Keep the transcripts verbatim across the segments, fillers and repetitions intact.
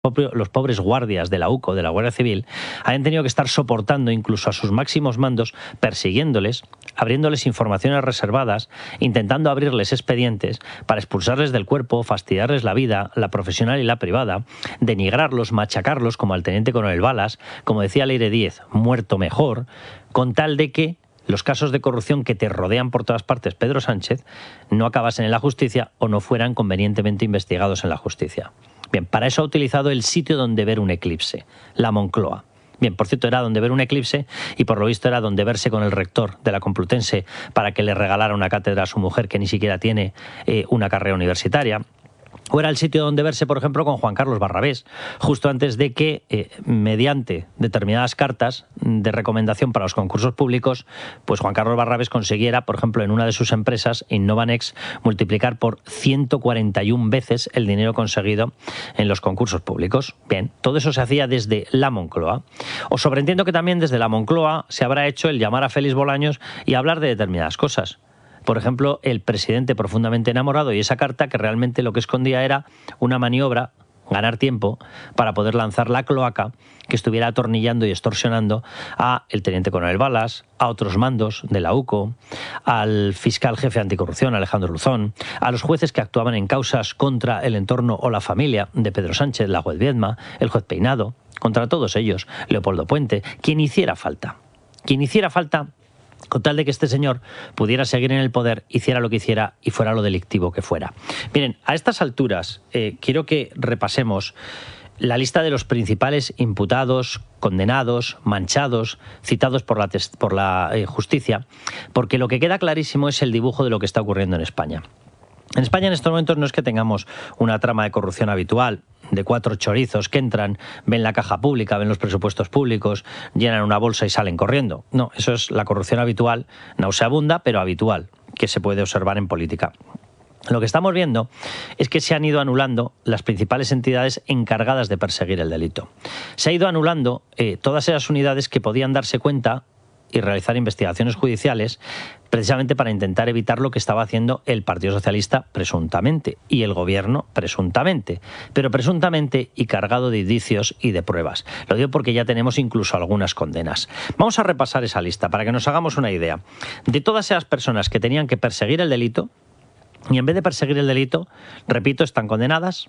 los pobres guardias de la U C O, de la Guardia Civil, hayan tenido que estar soportando incluso a sus máximos mandos, persiguiéndoles, abriéndoles informaciones reservadas, intentando abrirles expedientes para expulsarles del cuerpo, fastidiarles la vida, la profesional y la privada, denigrarlos, machacarlos como al teniente coronel Balas, como decía Leire Díez, muerto mejor, con tal de que los casos de corrupción que te rodean por todas partes, Pedro Sánchez, no acabasen en la justicia o no fueran convenientemente investigados en la justicia. Bien, para eso ha utilizado el sitio donde ver un eclipse, la Moncloa. Bien, por cierto, era donde ver un eclipse y por lo visto era donde verse con el rector de la Complutense para que le regalara una cátedra a su mujer que ni siquiera tiene eh, una carrera universitaria. O era el sitio donde verse, por ejemplo, con Juan Carlos Barrabés, justo antes de que, eh, mediante determinadas cartas de recomendación para los concursos públicos, pues Juan Carlos Barrabés consiguiera, por ejemplo, en una de sus empresas, Innovanex, multiplicar por ciento cuarenta y una veces el dinero conseguido en los concursos públicos. Bien, todo eso se hacía desde la Moncloa. Os sobreentiendo que también desde la Moncloa se habrá hecho el llamar a Félix Bolaños y hablar de determinadas cosas. Por ejemplo, el presidente profundamente enamorado y esa carta que realmente lo que escondía era una maniobra, ganar tiempo, para poder lanzar la cloaca que estuviera atornillando y extorsionando a el teniente coronel Balas, a otros mandos de la U C O, al fiscal jefe anticorrupción, Alejandro Luzón, a los jueces que actuaban en causas contra el entorno o la familia de Pedro Sánchez, la juez Viedma, el juez Peinado, contra todos ellos, Leopoldo Puente, quien hiciera falta. Quien hiciera falta con tal de que este señor pudiera seguir en el poder, hiciera lo que hiciera y fuera lo delictivo que fuera. Miren, a estas alturas eh, quiero que repasemos la lista de los principales imputados, condenados, manchados, citados por la, por la eh, justicia, porque lo que queda clarísimo es el dibujo de lo que está ocurriendo en España. En España en estos momentos no es que tengamos una trama de corrupción habitual, de cuatro chorizos que entran, ven la caja pública, ven los presupuestos públicos, llenan una bolsa y salen corriendo. No, eso es la corrupción habitual, nauseabunda, pero habitual, que se puede observar en política. Lo que estamos viendo es que se han ido anulando las principales entidades encargadas de perseguir el delito. Se ha ido anulando eh, todas esas unidades que podían darse cuenta y realizar investigaciones judiciales precisamente para intentar evitar lo que estaba haciendo el Partido Socialista presuntamente y el Gobierno presuntamente, pero presuntamente y cargado de indicios y de pruebas. Lo digo porque ya tenemos incluso algunas condenas. Vamos a repasar esa lista para que nos hagamos una idea de todas esas personas que tenían que perseguir el delito y en vez de perseguir el delito, repito, están condenadas,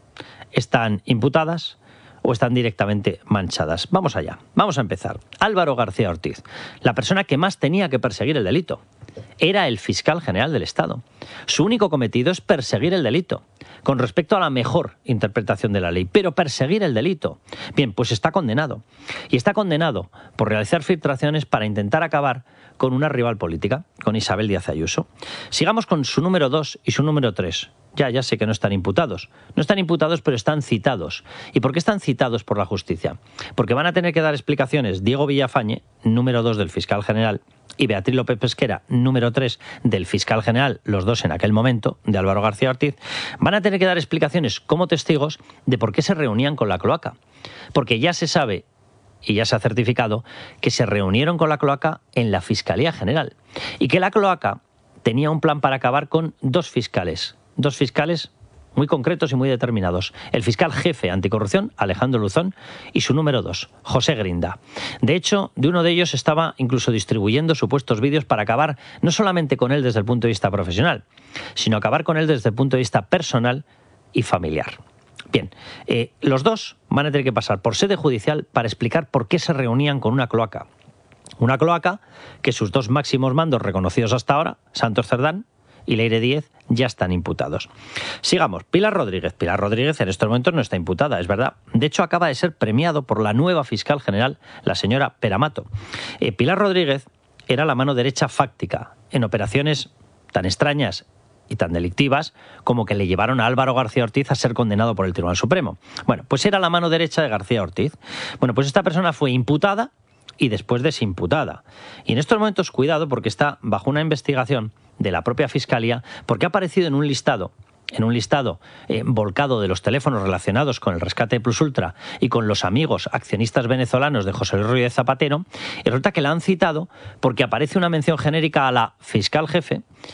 están imputadas o están directamente manchadas. Vamos allá, vamos a empezar. Álvaro García Ortiz, la persona que más tenía que perseguir el delito. Era el fiscal general del Estado. Su único cometido es perseguir el delito, con respecto a la mejor interpretación de la ley, pero perseguir el delito. Bien, pues está condenado. Y está condenado por realizar filtraciones para intentar acabar con una rival política, con Isabel Díaz Ayuso. Sigamos con su número dos y su número tres. Ya, ya sé que no están imputados. No están imputados, pero están citados. ¿Y por qué están citados por la justicia? Porque van a tener que dar explicaciones Diego Villafañe, número dos del fiscal general, y Beatriz López Pesquera, número tres del fiscal general, los dos en aquel momento, de Álvaro García Ortiz, van a tener que dar explicaciones como testigos de por qué se reunían con la cloaca. Porque ya se sabe y ya se ha certificado que se reunieron con la cloaca en la Fiscalía General y que la cloaca tenía un plan para acabar con dos fiscales, dos fiscales muy concretos y muy determinados. El fiscal jefe anticorrupción, Alejandro Luzón, y su número dos, José Grinda. De hecho, de uno de ellos estaba incluso distribuyendo supuestos vídeos para acabar no solamente con él desde el punto de vista profesional, sino acabar con él desde el punto de vista personal y familiar. Bien, eh, los dos van a tener que pasar por sede judicial para explicar por qué se reunían con una cloaca. Una cloaca que sus dos máximos mandos reconocidos hasta ahora, Santos Cerdán y Leire Díez, ya están imputados. Sigamos. Pilar Rodríguez. Pilar Rodríguez en estos momentos no está imputada, es verdad. De hecho, acaba de ser premiado por la nueva fiscal general, la señora Peramato. Eh, Pilar Rodríguez era la mano derecha fáctica en operaciones tan extrañas y tan delictivas como que le llevaron a Álvaro García Ortiz a ser condenado por el Tribunal Supremo. Bueno, pues era la mano derecha de García Ortiz. Bueno, pues esta persona fue imputada y después desimputada. Y en estos momentos, cuidado, porque está bajo una investigación de la propia Fiscalía, porque ha aparecido en un listado, en un listado eh, volcado de los teléfonos relacionados con el rescate de Plus Ultra y con los amigos accionistas venezolanos de José Luis Rodríguez Zapatero, y resulta que la han citado porque aparece una mención genérica a la fiscal jefe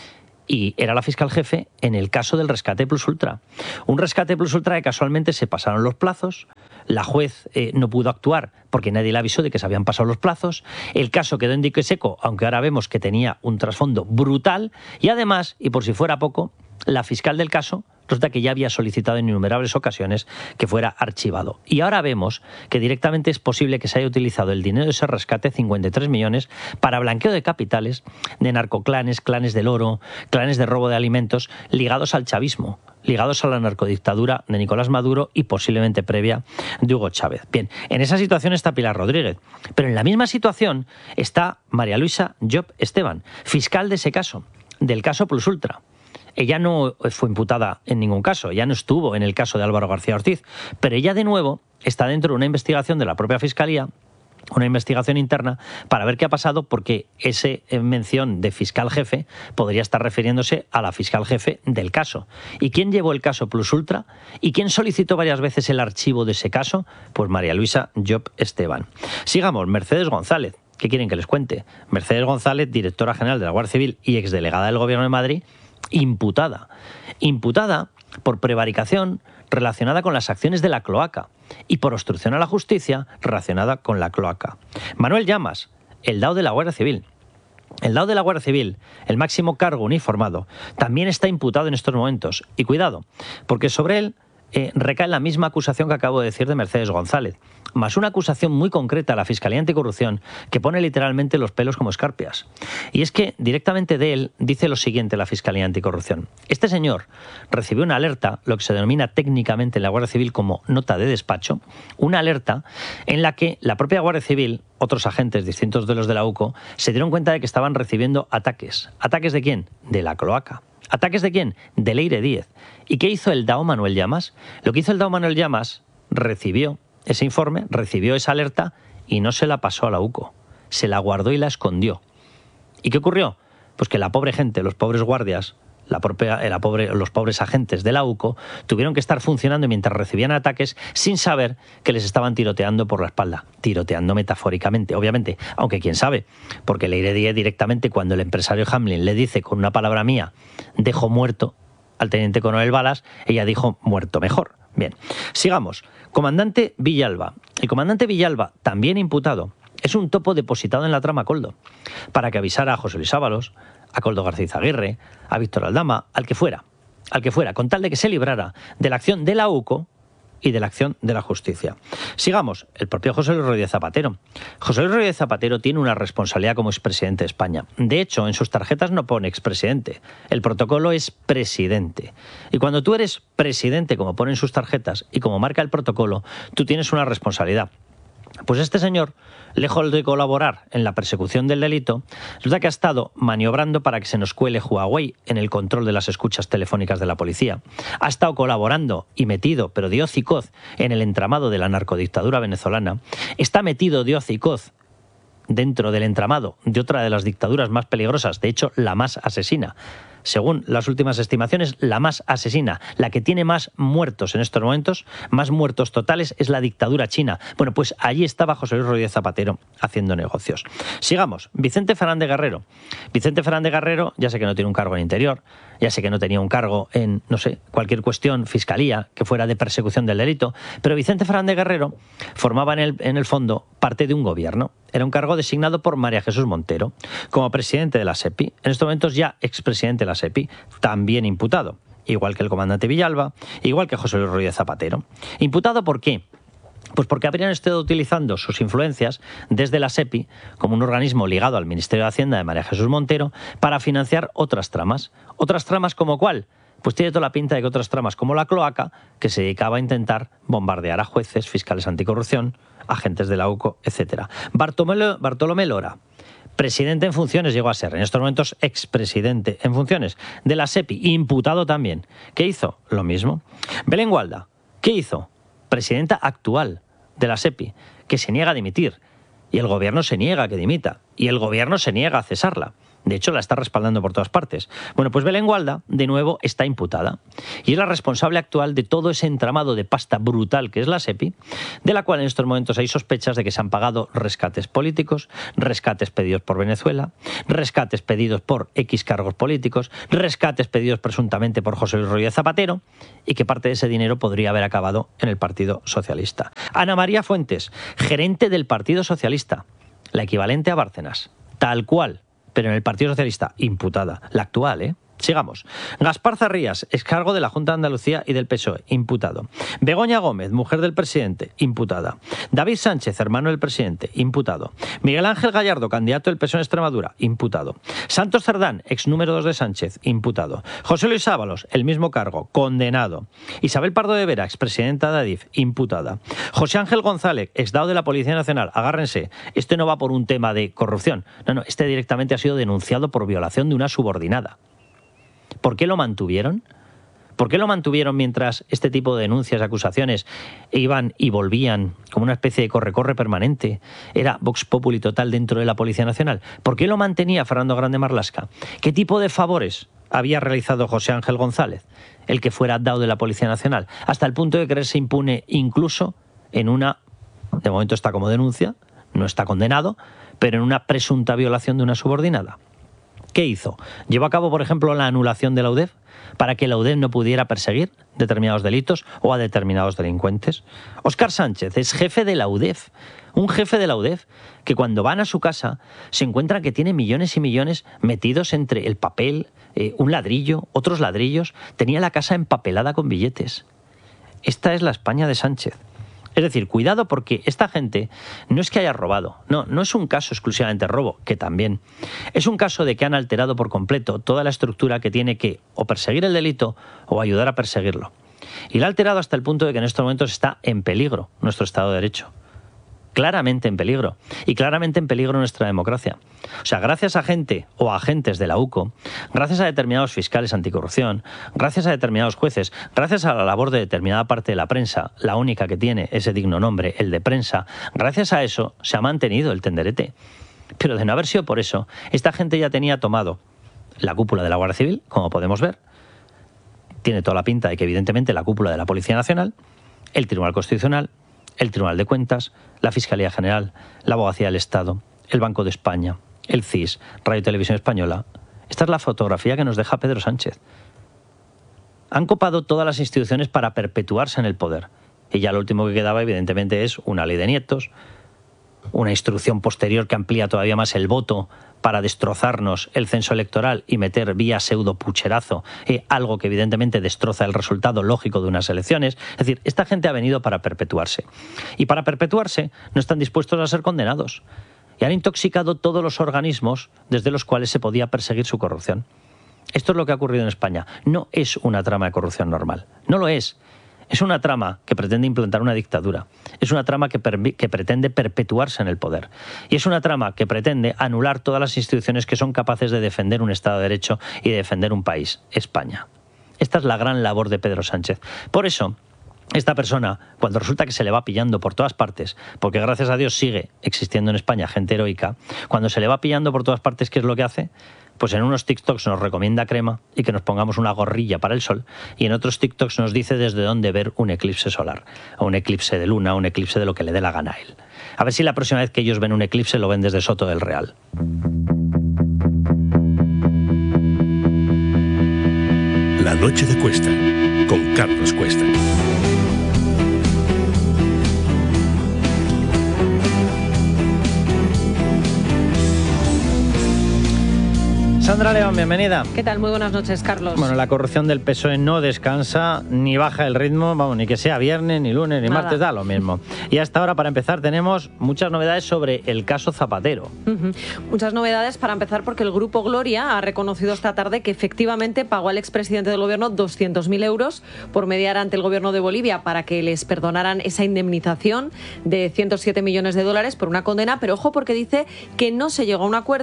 y era la fiscal jefe en el caso del rescate plus ultra. Un rescate plus ultra que casualmente se pasaron los plazos, la juez eh, no pudo actuar porque nadie le avisó de que se habían pasado los plazos, el caso quedó en dique seco, aunque ahora vemos que tenía un trasfondo brutal, y además, y por si fuera poco, la fiscal del caso resulta que ya había solicitado en innumerables ocasiones que fuera archivado. Y ahora vemos que directamente es posible que se haya utilizado el dinero de ese rescate, cincuenta y tres millones, para blanqueo de capitales de narcoclanes, clanes del oro, clanes de robo de alimentos, ligados al chavismo, ligados a la narcodictadura de Nicolás Maduro y posiblemente previa de Hugo Chávez. Bien, en esa situación está Pilar Rodríguez, pero en la misma situación está María Luisa Llop Esteban, fiscal de ese caso, del caso Plus Ultra. Ella no fue imputada en ningún caso, ella no estuvo en el caso de Álvaro García Ortiz, pero ella de nuevo está dentro de una investigación de la propia Fiscalía, una investigación interna, para ver qué ha pasado, porque esa mención de fiscal jefe podría estar refiriéndose a la fiscal jefe del caso. ¿Y quién llevó el caso Plus Ultra? ¿Y quién solicitó varias veces el archivo de ese caso? Pues María Luisa Llop Esteban. Sigamos, Mercedes González. ¿Qué quieren que les cuente? Mercedes González, directora general de la Guardia Civil y exdelegada del Gobierno de Madrid, imputada. Imputada por prevaricación relacionada con las acciones de la cloaca y por obstrucción a la justicia relacionada con la cloaca. Manuel Llamas, el D A O de la Guardia Civil. El D A O de la Guardia Civil, el máximo cargo uniformado, también está imputado en estos momentos. Y cuidado, porque sobre él eh, recae la misma acusación que acabo de decir de Mercedes González, más una acusación muy concreta a la Fiscalía Anticorrupción que pone literalmente los pelos como escarpias. Y es que directamente de él dice lo siguiente la Fiscalía Anticorrupción. Este señor recibió una alerta, lo que se denomina técnicamente en la Guardia Civil como nota de despacho, una alerta en la que la propia Guardia Civil, otros agentes distintos de los de la UCO, se dieron cuenta de que estaban recibiendo ataques. ¿Ataques de quién? De la cloaca. ¿Ataques de quién? De Leire Díez. ¿Y qué hizo el D A O Manuel Llamas? Lo que hizo el D A O Manuel Llamas, recibió ese informe, recibió esa alerta y no se la pasó a la UCO. Se la guardó y la escondió. ¿Y qué ocurrió? Pues que la pobre gente, los pobres guardias, la propia, la pobre, los pobres agentes de la UCO tuvieron que estar funcionando mientras recibían ataques sin saber que les estaban tiroteando por la espalda. Tiroteando metafóricamente, obviamente, aunque quién sabe, porque Leire Díez directamente, cuando el empresario Hamlin le dice con una palabra mía, dejo muerto al teniente coronel Balas, ella dijo muerto mejor. Bien, sigamos. Comandante Villalba. El comandante Villalba, también imputado, es un topo depositado en la trama Coldo, para que avisara a José Luis Ábalos, a Coldo García Izaguirre, a Víctor Aldama, al que fuera, al que fuera, con tal de que se librara de la acción de la UCO y de la acción de la justicia. Sigamos, el propio José Luis Rodríguez Zapatero. José Luis Rodríguez Zapatero tiene una responsabilidad como expresidente de España. De hecho, en sus tarjetas no pone expresidente, el protocolo es presidente. Y cuando tú eres presidente, como pone en sus tarjetas y como marca el protocolo, tú tienes una responsabilidad. Pues este señor, lejos de colaborar en la persecución del delito, resulta que ha estado maniobrando para que se nos cuele Huawei en el control de las escuchas telefónicas de la policía. Ha estado colaborando y metido, pero de hoz y coz, en el entramado de la narcodictadura venezolana. Está metido de hoz y coz dentro del entramado de otra de las dictaduras más peligrosas, de hecho, la más asesina. Según las últimas estimaciones, la más asesina, la que tiene más muertos en estos momentos, más muertos totales, es la dictadura china. Bueno, pues allí estaba José Luis Rodríguez Zapatero haciendo negocios. Sigamos. Vicente Fernández Guerrero. Vicente Fernández Guerrero, ya sé que no tiene un cargo en Interior, ya sé que no tenía un cargo en, no sé, cualquier cuestión, fiscalía, que fuera de persecución del delito, pero Vicente Fernández Guerrero formaba en el, en el fondo parte de un gobierno. Era un cargo designado por María Jesús Montero como presidente de la SEPI. En estos momentos ya expresidente de la SEPI, también imputado, igual que el comandante Villalba, igual que José Luis Rodríguez Zapatero. ¿Imputado por qué? Pues porque habrían estado utilizando sus influencias desde la SEPI, como un organismo ligado al Ministerio de Hacienda de María Jesús Montero, para financiar otras tramas. ¿Otras tramas como cuál? Pues tiene toda la pinta de que otras tramas como la cloaca, que se dedicaba a intentar bombardear a jueces, fiscales anticorrupción, agentes de la UCO, etcétera. Bartolomé, Bartolomé Lora, presidente en funciones llegó a ser, en estos momentos expresidente en funciones de la SEPI, imputado también. ¿Qué hizo? Lo mismo. Belén Gualda, ¿qué hizo? Presidenta actual de la SEPI, que se niega a dimitir, y el gobierno se niega a que dimita, y el gobierno se niega a cesarla. De hecho, la está respaldando por todas partes. Bueno, pues Belén Gualda, de nuevo, está imputada. Y es la responsable actual de todo ese entramado de pasta brutal que es la SEPI, de la cual en estos momentos hay sospechas de que se han pagado rescates políticos, rescates pedidos por Venezuela, rescates pedidos por X cargos políticos, rescates pedidos presuntamente por José Luis Rodríguez Zapatero, y que parte de ese dinero podría haber acabado en el Partido Socialista. Ana María Fuentes, gerente del Partido Socialista, la equivalente a Bárcenas, tal cual, pero en el Partido Socialista, imputada. La actual, ¿eh? Sigamos. Gaspar Zarrías, excargo de la Junta de Andalucía y del P S O E, imputado. Begoña Gómez, mujer del presidente, imputada. David Sánchez, hermano del presidente, imputado. Miguel Ángel Gallardo, candidato del P S O E en Extremadura, imputado. Santos Cerdán, ex número dos de Sánchez, imputado. José Luis Ábalos, el mismo cargo, condenado. Isabel Pardo de Vera, expresidenta de Adif, imputada. José Ángel González, exdao de la Policía Nacional, agárrense, este no va por un tema de corrupción, no, no, este directamente ha sido denunciado por violación de una subordinada. ¿Por qué lo mantuvieron? ¿Por qué lo mantuvieron mientras este tipo de denuncias, acusaciones iban y volvían como una especie de corre-corre permanente? Era Vox Populi total dentro de la Policía Nacional. ¿Por qué lo mantenía Fernando Grande Marlaska? ¿Qué tipo de favores había realizado José Ángel González, el que fuera dado de la Policía Nacional, hasta el punto de creerse impune incluso en una, de momento está como denuncia, no está condenado, pero en una presunta violación de una subordinada? ¿Qué hizo? ¿Llevó a cabo, por ejemplo, la anulación de la U D E F para que la U D E F no pudiera perseguir determinados delitos o a determinados delincuentes? Óscar Sánchez es jefe de la U D E F, un jefe de la U D E F que cuando van a su casa se encuentran que tiene millones y millones metidos entre el papel, eh, un ladrillo, otros ladrillos. Tenía la casa empapelada con billetes. Esta es la España de Sánchez. Es decir, cuidado, porque esta gente no es que haya robado, no, no es un caso exclusivamente robo, que también. Es un caso de que han alterado por completo toda la estructura que tiene que o perseguir el delito o ayudar a perseguirlo. Y la ha alterado hasta el punto de que en estos momentos está en peligro nuestro Estado de Derecho. Claramente en peligro. Y claramente en peligro nuestra democracia. O sea, gracias a gente o a agentes de la U C O, gracias a determinados fiscales anticorrupción, gracias a determinados jueces, gracias a la labor de determinada parte de la prensa, la única que tiene ese digno nombre, el de prensa, gracias a eso se ha mantenido el tenderete. Pero de no haber sido por eso, esta gente ya tenía tomado la cúpula de la Guardia Civil, como podemos ver. Tiene toda la pinta de que evidentemente la cúpula de la Policía Nacional, el Tribunal Constitucional, el Tribunal de Cuentas, la Fiscalía General, la Abogacía del Estado, el Banco de España, el C I S, Radio y Televisión Española. Esta es la fotografía que nos deja Pedro Sánchez. Han copado todas las instituciones para perpetuarse en el poder. Y ya lo último que quedaba, evidentemente, es una ley de nietos, una instrucción posterior que amplía todavía más el voto para destrozarnos el censo electoral y meter vía pseudo pucherazo eh, algo que evidentemente destroza el resultado lógico de unas elecciones. Es decir, esta gente ha venido para perpetuarse. Y para perpetuarse no están dispuestos a ser condenados. Y han intoxicado todos los organismos desde los cuales se podía perseguir su corrupción. Esto es lo que ha ocurrido en España. No es una trama de corrupción normal. No lo es. Es una trama que pretende implantar una dictadura. Es una trama que, que pretende perpetuarse en el poder. Y es una trama que pretende anular todas las instituciones que son capaces de defender un Estado de Derecho y de defender un país, España. Esta es la gran labor de Pedro Sánchez. Por eso, esta persona, cuando resulta que se le va pillando por todas partes, porque gracias a Dios sigue existiendo en España gente heroica, cuando se le va pillando por todas partes, ¿qué es lo que hace? Pues en unos TikToks nos recomienda crema y que nos pongamos una gorrilla para el sol, y en otros TikToks nos dice desde dónde ver un eclipse solar, o un eclipse de luna, o un eclipse de lo que le dé la gana a él. A ver si la próxima vez que ellos ven un eclipse lo ven desde Soto del Real. La noche de Cuesta, con Carlos Cuesta. Sandra León, bienvenida. ¿Qué tal? Muy buenas noches, Carlos. Bueno, la corrupción del P S O E no descansa, ni baja el ritmo, vamos, ni que sea viernes, ni lunes, ni Nada. martes, da lo mismo. Y hasta ahora, para empezar, tenemos muchas novedades sobre el caso Zapatero. Uh-huh. Muchas novedades para empezar porque el Grupo Gloria ha reconocido esta tarde que efectivamente pagó al expresidente del gobierno doscientos mil euros por mediar ante el gobierno de Bolivia para que les perdonaran esa indemnización de ciento siete millones de dólares por una condena, pero ojo porque dice que no se llegó a un acuerdo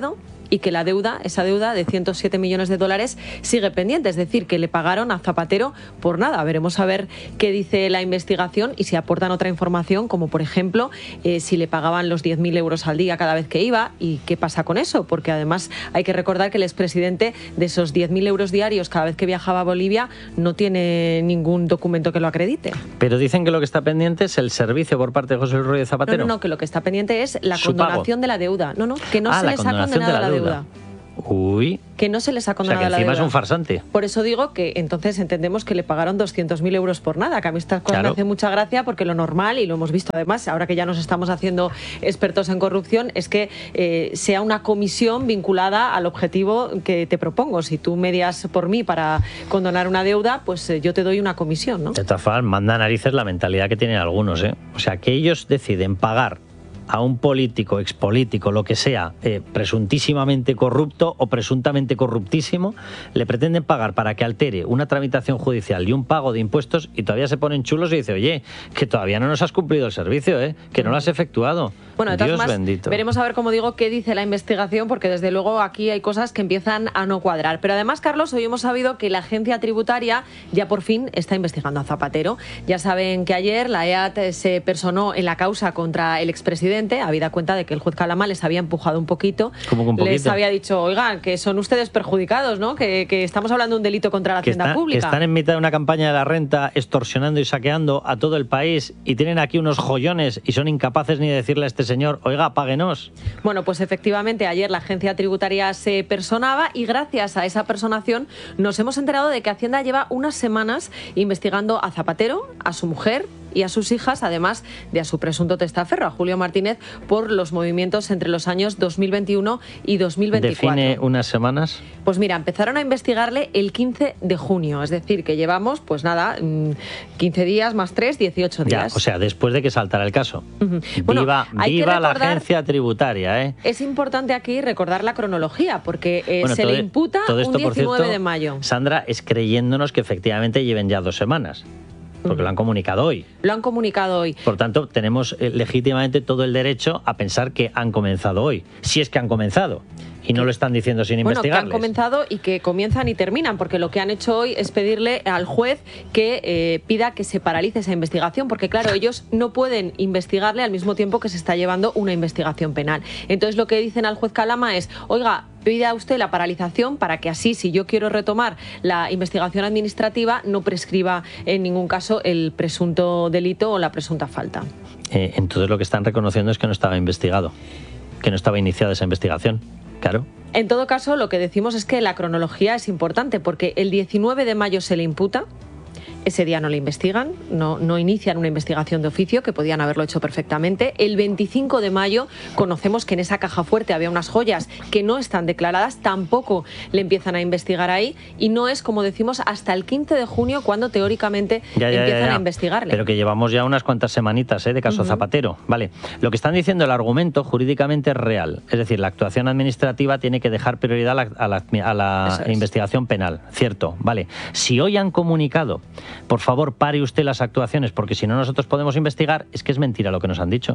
y que la deuda, esa deuda de ciento siete millones de dólares sigue pendiente, es decir, que le pagaron a Zapatero por nada. Veremos a ver qué dice la investigación y si aportan otra información, como por ejemplo eh, si le pagaban los diez mil euros al día cada vez que iba y qué pasa con eso, porque además hay que recordar que el expresidente de esos diez mil euros diarios cada vez que viajaba a Bolivia no tiene ningún documento que lo acredite. Pero dicen que lo que está pendiente es el servicio por parte de José Luis Rodríguez Zapatero. No, no, no, que lo que está pendiente es la Su condonación pago. de la deuda. No, no, que no ah, se la les ha condonación condenado de la la deuda. deuda. Uy. Que no se les ha O sea, condenado que la encima deuda. es un farsante. Por eso digo que entonces entendemos que le pagaron doscientos mil euros por nada, que a mí estas cosas Claro. me hacen mucha gracia porque lo normal, y lo hemos visto además, ahora que ya nos estamos haciendo expertos en corrupción, es que eh, sea una comisión vinculada al objetivo que te propongo. Si tú medias por mí para condonar una deuda, pues eh, yo te doy una comisión, ¿no? De todas formas, manda narices la mentalidad que tienen algunos, ¿eh? O sea, que ellos deciden pagar a un político, expolítico, lo que sea, eh, presuntísimamente corrupto o presuntamente corruptísimo, le pretenden pagar para que altere una tramitación judicial y un pago de impuestos y todavía se ponen chulos y dicen, oye, que todavía no nos has cumplido el servicio, ¿eh? Que no lo has efectuado. Bueno, de todas Dios formas, bendito. veremos a ver, como digo, qué dice la investigación, porque desde luego aquí hay cosas que empiezan a no cuadrar. Pero además, Carlos, hoy hemos sabido que la agencia tributaria ya por fin está investigando a Zapatero. Ya saben que ayer la E A T se personó en la causa contra el expresidente, habida cuenta de que el juez Calama les había empujado un poquito. ¿Cómo que un poquito? Les había dicho, oigan, que son ustedes perjudicados, ¿no? Que, que estamos hablando de un delito contra la que, hacienda está- pública. que están en mitad de una campaña de la renta extorsionando y saqueando a todo el país y tienen aquí unos joyones y son incapaces ni de decirle a este señor, oiga, páguenos. Bueno, pues efectivamente ayer la agencia tributaria se personaba y gracias a esa personación nos hemos enterado de que Hacienda lleva unas semanas investigando a Zapatero, a su mujer y a sus hijas, además de a su presunto testaferro, a Julio Martínez, por los movimientos entre los años dos mil veintiuno y dos mil veinticuatro. Define unas semanas. Pues mira, empezaron a investigarle el quince de junio, es decir, que llevamos, pues nada, quince días más tres, dieciocho Ya, días. o sea, después de que saltara el caso. Ujú. Bueno, viva hay que viva la recordar- agencia tributaria, ¿eh? Es importante aquí recordar la cronología, porque eh, Bueno, se todo- le imputa todo un esto, por diecinueve cierto, de mayo. Sandra, es creyéndonos que efectivamente lleven ya dos semanas, porque lo han comunicado hoy. Lo han comunicado hoy. Por tanto, tenemos eh, legítimamente todo el derecho a pensar que han comenzado hoy, si es que han comenzado, y no lo están diciendo sin Bueno, que han investigarles. comenzado y que comienzan y terminan, porque lo que han hecho hoy es pedirle al juez que eh, pida que se paralice esa investigación, porque claro, ellos no pueden investigarle al mismo tiempo que se está llevando una investigación penal. Entonces lo que dicen al juez Calama es, oiga, pida usted la paralización para que así, si yo quiero retomar la investigación administrativa, no prescriba en ningún caso el presunto delito o la presunta falta. Eh, entonces lo que están reconociendo es que no estaba investigado, que no estaba iniciada esa investigación. Claro. En todo caso, lo que decimos es que la cronología es importante, porque el diecinueve de mayo se le imputa. Ese día no le investigan, no, no inician una investigación de oficio, que podían haberlo hecho perfectamente. El veinticinco de mayo conocemos que en esa caja fuerte había unas joyas que no están declaradas, tampoco le empiezan a investigar ahí, y no es, como decimos, hasta el quince de junio cuando teóricamente Ya, ya, empiezan ya, ya. a investigarle. Pero que llevamos ya unas cuantas semanitas ¿eh? de caso Ujú. Zapatero. Vale. Lo que están diciendo, el argumento jurídicamente es real. Es decir, la actuación administrativa tiene que dejar prioridad a la, a la- a la Eso es. investigación penal. Cierto. Vale. Si hoy han comunicado, por favor, pare usted las actuaciones, porque si no nosotros podemos investigar, es que es mentira lo que nos han dicho.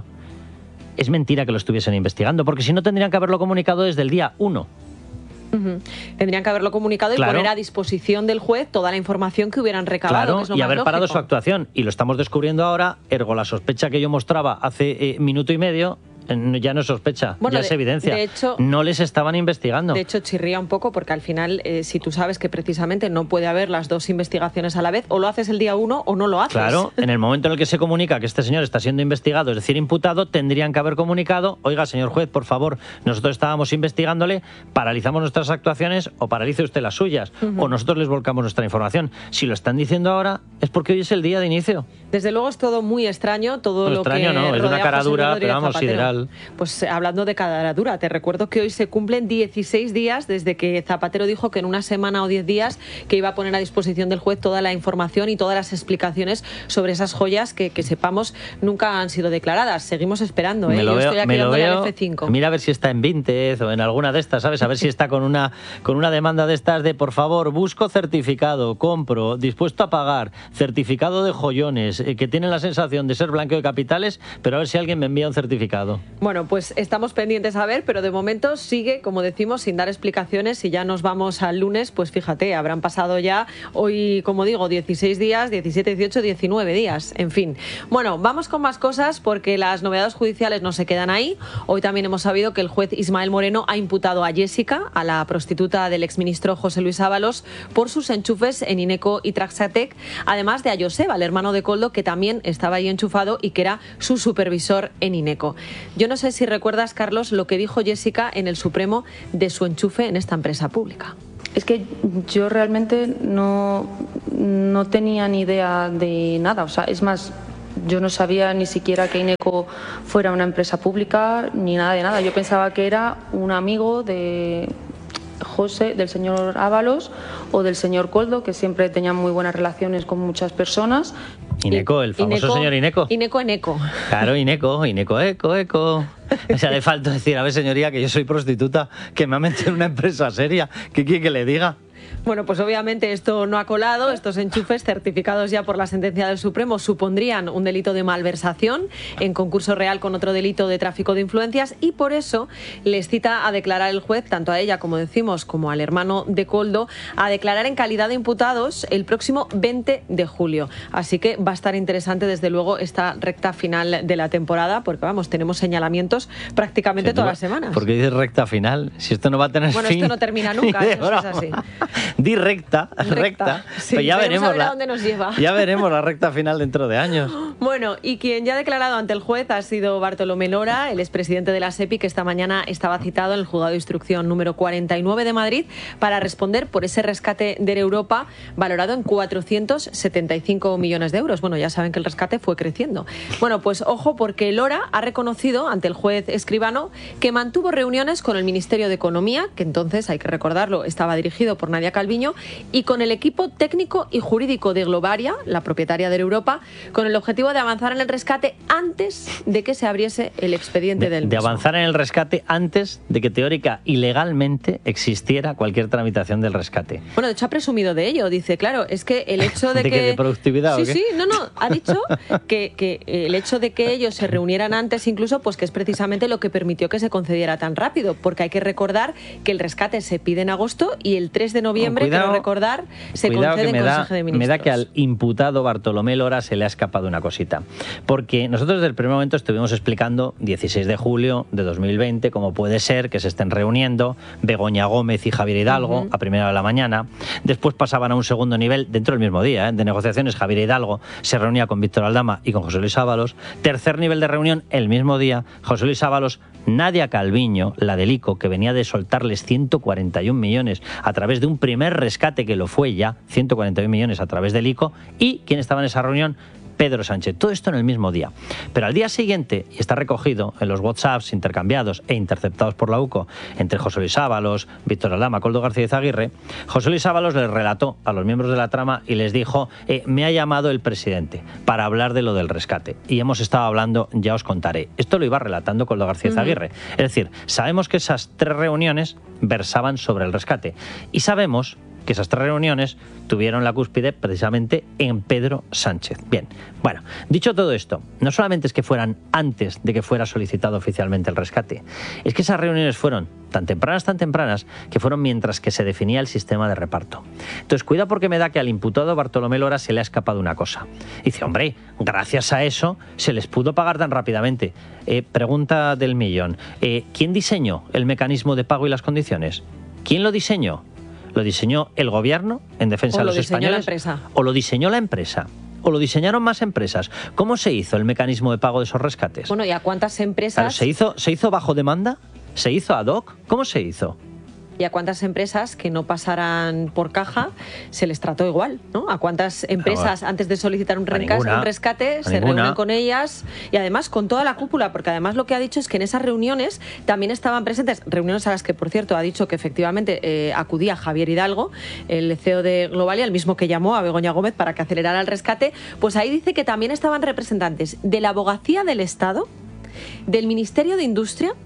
Es mentira que lo estuviesen investigando, porque si no tendrían que haberlo comunicado desde el día uno. Ujú. Tendrían que haberlo comunicado y Claro. poner a disposición del juez toda la información que hubieran recabado, Claro, que es lo y más haber parado lógico. su actuación. Y lo estamos descubriendo ahora, ergo la sospecha que yo mostraba hace eh, minuto y medio, eh, ya no es sospecha, Bueno, ya de- es evidencia. de hecho- no les estaban investigando. De hecho, chirría un poco porque al final, eh, si tú sabes que precisamente no puede haber las dos investigaciones a la vez, o lo haces el día uno o no lo haces. Claro, en el momento en el que se comunica que este señor está siendo investigado, es decir, imputado, tendrían que haber comunicado, oiga, señor juez, por favor, nosotros estábamos investigándole, paralizamos nuestras actuaciones o paralice usted las suyas, Ujú. o nosotros les volcamos nuestra información. Si lo están diciendo ahora, es porque hoy es el día de inicio. Desde luego es todo muy extraño, todo No, lo extraño que no, es de una rodea a cara José dura, Rodríguez pero vamos, Zapatero. sideral. Pues eh, hablando de cara dura, te recuerdo que hoy se cumplen dieciséis días desde que Zapatero dijo que en una semana o diez días que iba a poner a disposición del juez toda la información y todas las explicaciones sobre esas joyas que, que sepamos nunca han sido declaradas. Seguimos esperando, ¿eh? Me lo Yo veo, estoy aquí me lo dándole veo. al F cinco. Mira a ver si está en Vinted o en alguna de estas, ¿sabes? A ver si está con una con una demanda de estas de, por favor, busco certificado, compro, dispuesto a pagar, certificado de joyones, eh, que tienen la sensación de ser blanqueo de capitales, pero a ver si alguien me envía un certificado. Bueno, pues estamos pendientes a ver, pero de momento sigue, como decimos, sin dar explicaciones. Si ya nos vamos al lunes, pues fíjate, habrán pasado ya hoy, como digo, dieciséis días, diecisiete, dieciocho, diecinueve días, en fin. Bueno, vamos con más cosas porque las novedades judiciales no se quedan ahí. Hoy también hemos sabido que el juez Ismael Moreno ha imputado a Jessica, a la prostituta del exministro José Luis Ábalos, por sus enchufes en Ineco y Traxatec, además de a Joseba, el hermano de Koldo, que también estaba ahí enchufado y que era su supervisor en Ineco. Yo no sé si recuerdas, Carlos, lo que dijo Jessica en el Supremo de su enchufe en esta empresa pública. Es que yo realmente no, no tenía ni idea de nada. O sea, es más, yo no sabía ni siquiera que Ineco fuera una empresa pública ni nada de nada. Yo pensaba que era un amigo de José, del señor Ábalos o del señor Koldo, que siempre tenían muy buenas relaciones con muchas personas. Ineco, el famoso Ineco, señor Ineco. Ineco en Eco. Claro, Ineco, Ineco, Eco, Eco. O sea, le falta decir, a ver, señoría, que yo soy prostituta, que me ha metido en una empresa seria. ¿Qué quiere que le diga? Bueno, pues obviamente esto no ha colado. Estos enchufes, certificados ya por la sentencia del Supremo, supondrían un delito de malversación en concurso real con otro delito de tráfico de influencias, y por eso les cita a declarar el juez, tanto a ella, como decimos, como al hermano de Koldo, a declarar en calidad de imputados el próximo veinte de julio. Así que va a estar interesante, desde luego, esta recta final de la temporada, porque vamos, tenemos señalamientos prácticamente toda la semana. ¿Por qué dices recta final? Si esto no va a tener bueno, fin. Bueno, esto no termina nunca, eso es así. Di recta, recta, recta. Sí, pero ya veremos, a ver la, a dónde nos lleva. Ya veremos la recta final dentro de años. Bueno, y quien ya ha declarado ante el juez ha sido Bartolomé Lora, el expresidente de la SEPI, que esta mañana estaba citado en el juzgado de instrucción número cuarenta y nueve de Madrid para responder por ese rescate de Europa valorado en cuatrocientos setenta y cinco millones de euros. Bueno, ya saben que el rescate fue creciendo. Bueno, pues ojo, porque Lora ha reconocido ante el juez Escribano que mantuvo reuniones con el Ministerio de Economía, que entonces, hay que recordarlo, estaba dirigido por Nadia Calviño, y con el equipo técnico y jurídico de Globaria, la propietaria de Europa, con el objetivo de avanzar en el rescate antes de que se abriese el expediente de, del mismo. De avanzar en el rescate antes de que teórica y legalmente existiera cualquier tramitación del rescate. Bueno, de hecho ha presumido de ello. Dice, claro, es que el hecho de, ¿De que... que de productividad sí, o qué? Sí, no, no, ha dicho que, que el hecho de que ellos se reunieran antes incluso, pues que es precisamente lo que permitió que se concediera tan rápido, porque hay que recordar que el rescate se pide en agosto y el tres de noviembre, no, cuidado, quiero recordar, se concede en Consejo de Ministros. Me da que al imputado Bartolomé Lora se le ha escapado una cosita, porque nosotros desde el primer momento estuvimos explicando dieciséis de julio de dos mil veinte cómo puede ser que se estén reuniendo Begoña Gómez y Javier Hidalgo uh-huh. a primera hora de la mañana, después pasaban a un segundo nivel dentro del mismo día, ¿eh? de negociaciones. Javier Hidalgo se reunía con Víctor Aldama y con José Luis Ábalos, tercer nivel de reunión el mismo día, José Luis Ábalos, Nadia Calviño, la del ICO, que venía de soltarles ciento cuarenta y un millones a través de un primer rescate que lo fue ya, ciento cuarenta y un millones a través del ICO, y ¿quién estaba en esa reunión? Pedro Sánchez. Todo esto en el mismo día. Pero al día siguiente, y está recogido en los WhatsApps intercambiados e interceptados por la UCO entre José Luis Ábalos, Víctor Aldama, Koldo García Izaguirre, José Luis Ábalos les relató a los miembros de la trama y les dijo, eh, me ha llamado el presidente para hablar de lo del rescate. Y hemos estado hablando, ya os contaré. Esto lo iba relatando Koldo García Izaguirre. Uh-huh. Es decir, sabemos que esas tres reuniones versaban sobre el rescate. Y sabemos que esas tres reuniones tuvieron la cúspide precisamente en Pedro Sánchez. Bien, bueno, dicho todo esto, no solamente es que fueran antes de que fuera solicitado oficialmente el rescate, es que esas reuniones fueron tan tempranas, tan tempranas, que fueron mientras que se definía el sistema de reparto. Entonces, cuidado, porque me da que al imputado Bartolomé Lora se le ha escapado una cosa. Dice, hombre, gracias a eso se les pudo pagar tan rápidamente. Eh, pregunta del millón, eh, ¿quién diseñó el mecanismo de pago y las condiciones? ¿Quién lo diseñó? ¿Lo diseñó el gobierno en defensa de los españoles? ¿O lo diseñó la empresa? ¿O lo diseñó la empresa? ¿O lo diseñaron más empresas? ¿Cómo se hizo el mecanismo de pago de esos rescates? Bueno, ¿y a cuántas empresas? Claro, ¿se hizo, ¿Se hizo bajo demanda? ¿Se hizo ad hoc? ¿Cómo se hizo? ¿Y a cuántas empresas que no pasaran por caja se les trató igual, ¿no? ¿A cuántas empresas no, antes de solicitar un, renca, ninguna, un rescate se ninguna. reúnen con ellas? Y además con toda la cúpula, porque además lo que ha dicho es que en esas reuniones también estaban presentes, reuniones a las que, por cierto, ha dicho que efectivamente eh, acudía Javier Hidalgo, el C E O de Globalia, el mismo que llamó a Begoña Gómez para que acelerara el rescate. Pues ahí dice que también estaban representantes de la Abogacía del Estado, del Ministerio de Industria,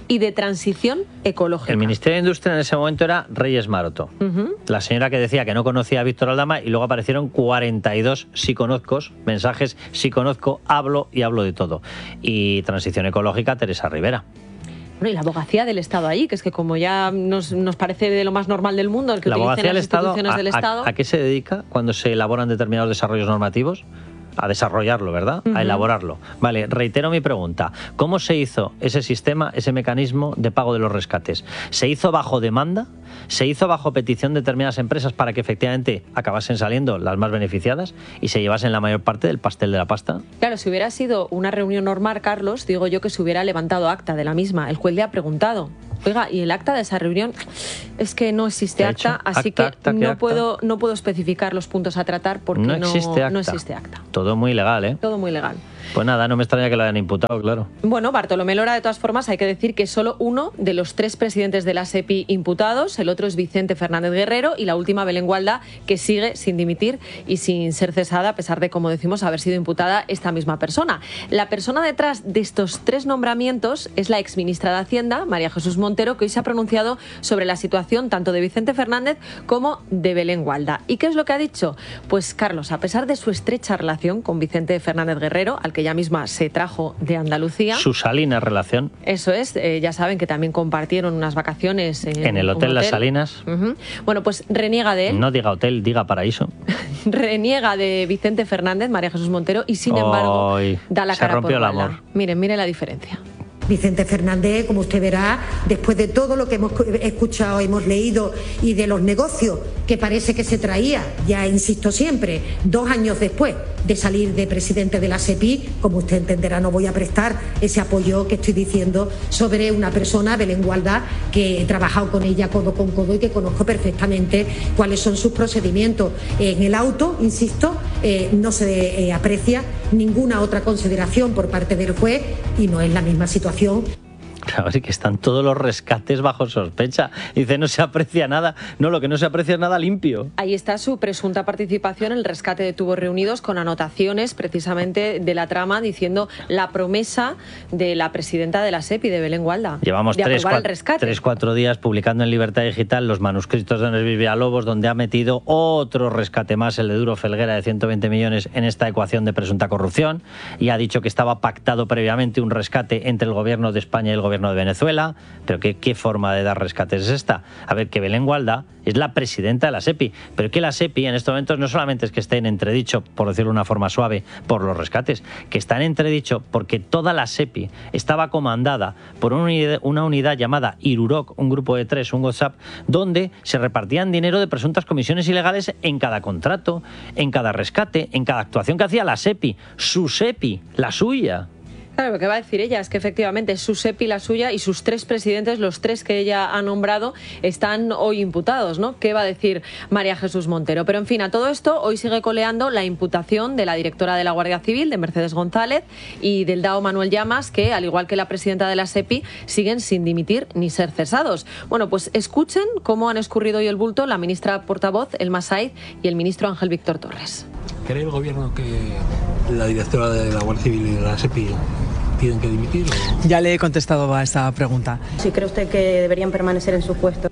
y de transición ecológica. El Ministerio de Industria en ese momento era Reyes Maroto. Uh-huh. La señora que decía que no conocía a Víctor Aldama, y luego aparecieron cuarenta y dos sí conozco, mensajes sí conozco, hablo y hablo de todo. Y transición ecológica, Teresa Rivera. Bueno, y la abogacía del Estado ahí, que es que como ya nos, nos parece de lo más normal del mundo, el que la utilicen las Estado, instituciones a, del Estado... A, ¿A qué se dedica cuando se elaboran determinados desarrollos normativos? A desarrollarlo, ¿verdad? Uh-huh. A elaborarlo. Vale, reitero mi pregunta. ¿Cómo se hizo ese sistema, ese mecanismo de pago de los rescates? ¿Se hizo bajo demanda? ¿Se hizo bajo petición de determinadas empresas para que efectivamente acabasen saliendo las más beneficiadas y se llevasen la mayor parte del pastel de la pasta? Claro, si hubiera sido una reunión normal, Carlos, digo yo que se hubiera levantado acta de la misma. El juez le ha preguntado, oiga, y el acta de esa reunión es que no existe acta, así acta, que acta, no acta? puedo no puedo especificar los puntos a tratar porque no no existe acta. No existe acta. Todo muy legal, ¿eh? Todo muy legal. Pues nada, no me extraña que lo hayan imputado, claro. Bueno, Bartolomé Lora, de todas formas, hay que decir que es solo uno de los tres presidentes de la SEPI imputados. El otro es Vicente Fernández Guerrero y la última, Belén Gualda, que sigue sin dimitir y sin ser cesada, a pesar de, como decimos, haber sido imputada esta misma persona. La persona detrás de estos tres nombramientos es la exministra de Hacienda, María Jesús Montero, que hoy se ha pronunciado sobre la situación tanto de Vicente Fernández como de Belén Gualda. ¿Y qué es lo que ha dicho? Pues, Carlos, a pesar de su estrecha relación con Vicente Fernández Guerrero, al que ella misma se trajo de Andalucía. Su Salinas relación. Eso es, eh, ya saben que también compartieron unas vacaciones en, en el hotel, hotel Las Salinas. Uh-huh. Bueno, pues reniega de él. No diga hotel, diga paraíso. Reniega de Vicente Fernández, María Jesús Montero, y sin embargo Hoy da la se cara rompió por el Gualda. amor. Miren, miren la diferencia. Vicente Fernández, como usted verá, después de todo lo que hemos escuchado, hemos leído y de los negocios que parece que se traía, ya insisto siempre, dos años después de salir de presidente de la SEPI, como usted entenderá, no voy a prestar ese apoyo que estoy diciendo sobre una persona, Belén Gualda, que he trabajado con ella codo con codo y que conozco perfectamente cuáles son sus procedimientos. En el auto, insisto, eh, no se eh, aprecia ninguna otra consideración por parte del juez y no es la misma situación. Claro, sí que están todos los rescates bajo sospecha. Dice, no se aprecia nada. No, lo que no se aprecia es nada limpio. Ahí está su presunta participación en el rescate de tubos reunidos, con anotaciones precisamente de la trama diciendo la promesa de la presidenta de la SEPI, de Belén Gualda, Llevamos de tres, aprobar cuatro, el rescate. tres, cuatro días publicando en Libertad Digital los manuscritos de Andrés Villalobos, donde ha metido otro rescate más, el de Duro Felguera, de ciento veinte millones, en esta ecuación de presunta corrupción, y ha dicho que estaba pactado previamente un rescate entre el gobierno de España y el gobierno de Venezuela. Pero ¿qué, qué forma de dar rescates es esta? A ver, que Belén Gualda es la presidenta de la SEPI, pero que la SEPI en estos momentos no solamente es que esté en entredicho, por decirlo de una forma suave, por los rescates, que está en entredicho porque toda la SEPI estaba comandada por una unidad, una unidad llamada Iruroc, un grupo de tres, un WhatsApp, donde se repartían dinero de presuntas comisiones ilegales en cada contrato, en cada rescate, en cada actuación que hacía la SEPI, su SEPI, la suya. Claro, lo que va a decir ella es que efectivamente su SEPI, la suya, y sus tres presidentes, los tres que ella ha nombrado, están hoy imputados, ¿no? ¿Qué va a decir María Jesús Montero? Pero en fin, a todo esto, hoy sigue coleando la imputación de la directora de la Guardia Civil, de Mercedes González, y del D A O Manuel Llamas, que, al igual que la presidenta de la SEPI, siguen sin dimitir ni ser cesados. Bueno, pues escuchen cómo han escurrido hoy el bulto la ministra portavoz, Elma Saiz, y el ministro Ángel Víctor Torres. ¿Cree el gobierno que la directora de la Guardia Civil y de la SEPI tienen que dimitir? ¿O? Ya le he contestado a esta pregunta. ¿Sí cree usted que deberían permanecer en sus puestos?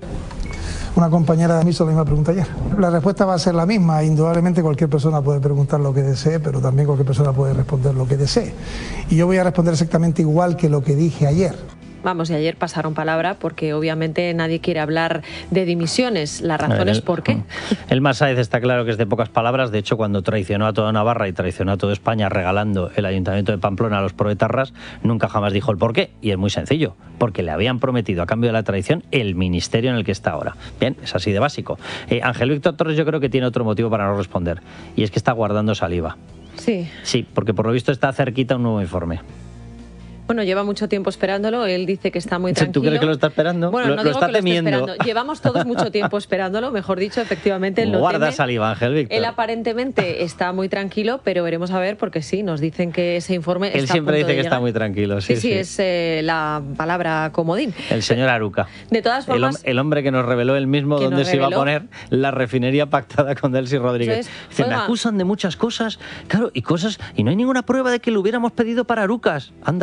Una compañera de mí hizo la misma pregunta ayer. La respuesta va a ser la misma. Indudablemente cualquier persona puede preguntar lo que desee, pero también cualquier persona puede responder lo que desee. Y yo voy a responder exactamente igual que lo que dije ayer. Vamos, y ayer pasaron palabra porque obviamente nadie quiere hablar de dimisiones. La razón ver, es por qué. Elma Saiz está claro que es de pocas palabras. De hecho, cuando traicionó a toda Navarra y traicionó a toda España regalando el Ayuntamiento de Pamplona a los proetarras, nunca jamás dijo el por qué. Y es muy sencillo, porque le habían prometido a cambio de la traición el ministerio en el que está ahora. Bien, es así de básico. Eh, Ángel Víctor Torres yo creo que tiene otro motivo para no responder, y es que está guardando saliva. Sí. Sí, porque por lo visto está cerquita un nuevo informe. Bueno, lleva mucho tiempo esperándolo, él dice que está muy tranquilo. ¿Tú crees que lo está esperando? Bueno, lo, no lo digo está que lo esté temiendo. esperando. Llevamos todos mucho tiempo esperándolo, mejor dicho, efectivamente él lo Guarda teme. saliva, Ángel Víctor. Él aparentemente está muy tranquilo, pero veremos a ver, porque sí, nos dicen que ese informe Él está siempre a punto dice de que llegar. está muy tranquilo. Sí, Sí, sí, sí. es eh, la palabra comodín. El señor Aruca. De todas formas... El, el hombre que nos reveló él mismo que dónde nos se iba a reveló. poner la refinería pactada con Delcy Rodríguez. Eso es. Dice, me Oiga. acusan de muchas cosas, claro, y cosas, y no hay ninguna prueba de que lo hubiéramos pedido para Arucas. Anda,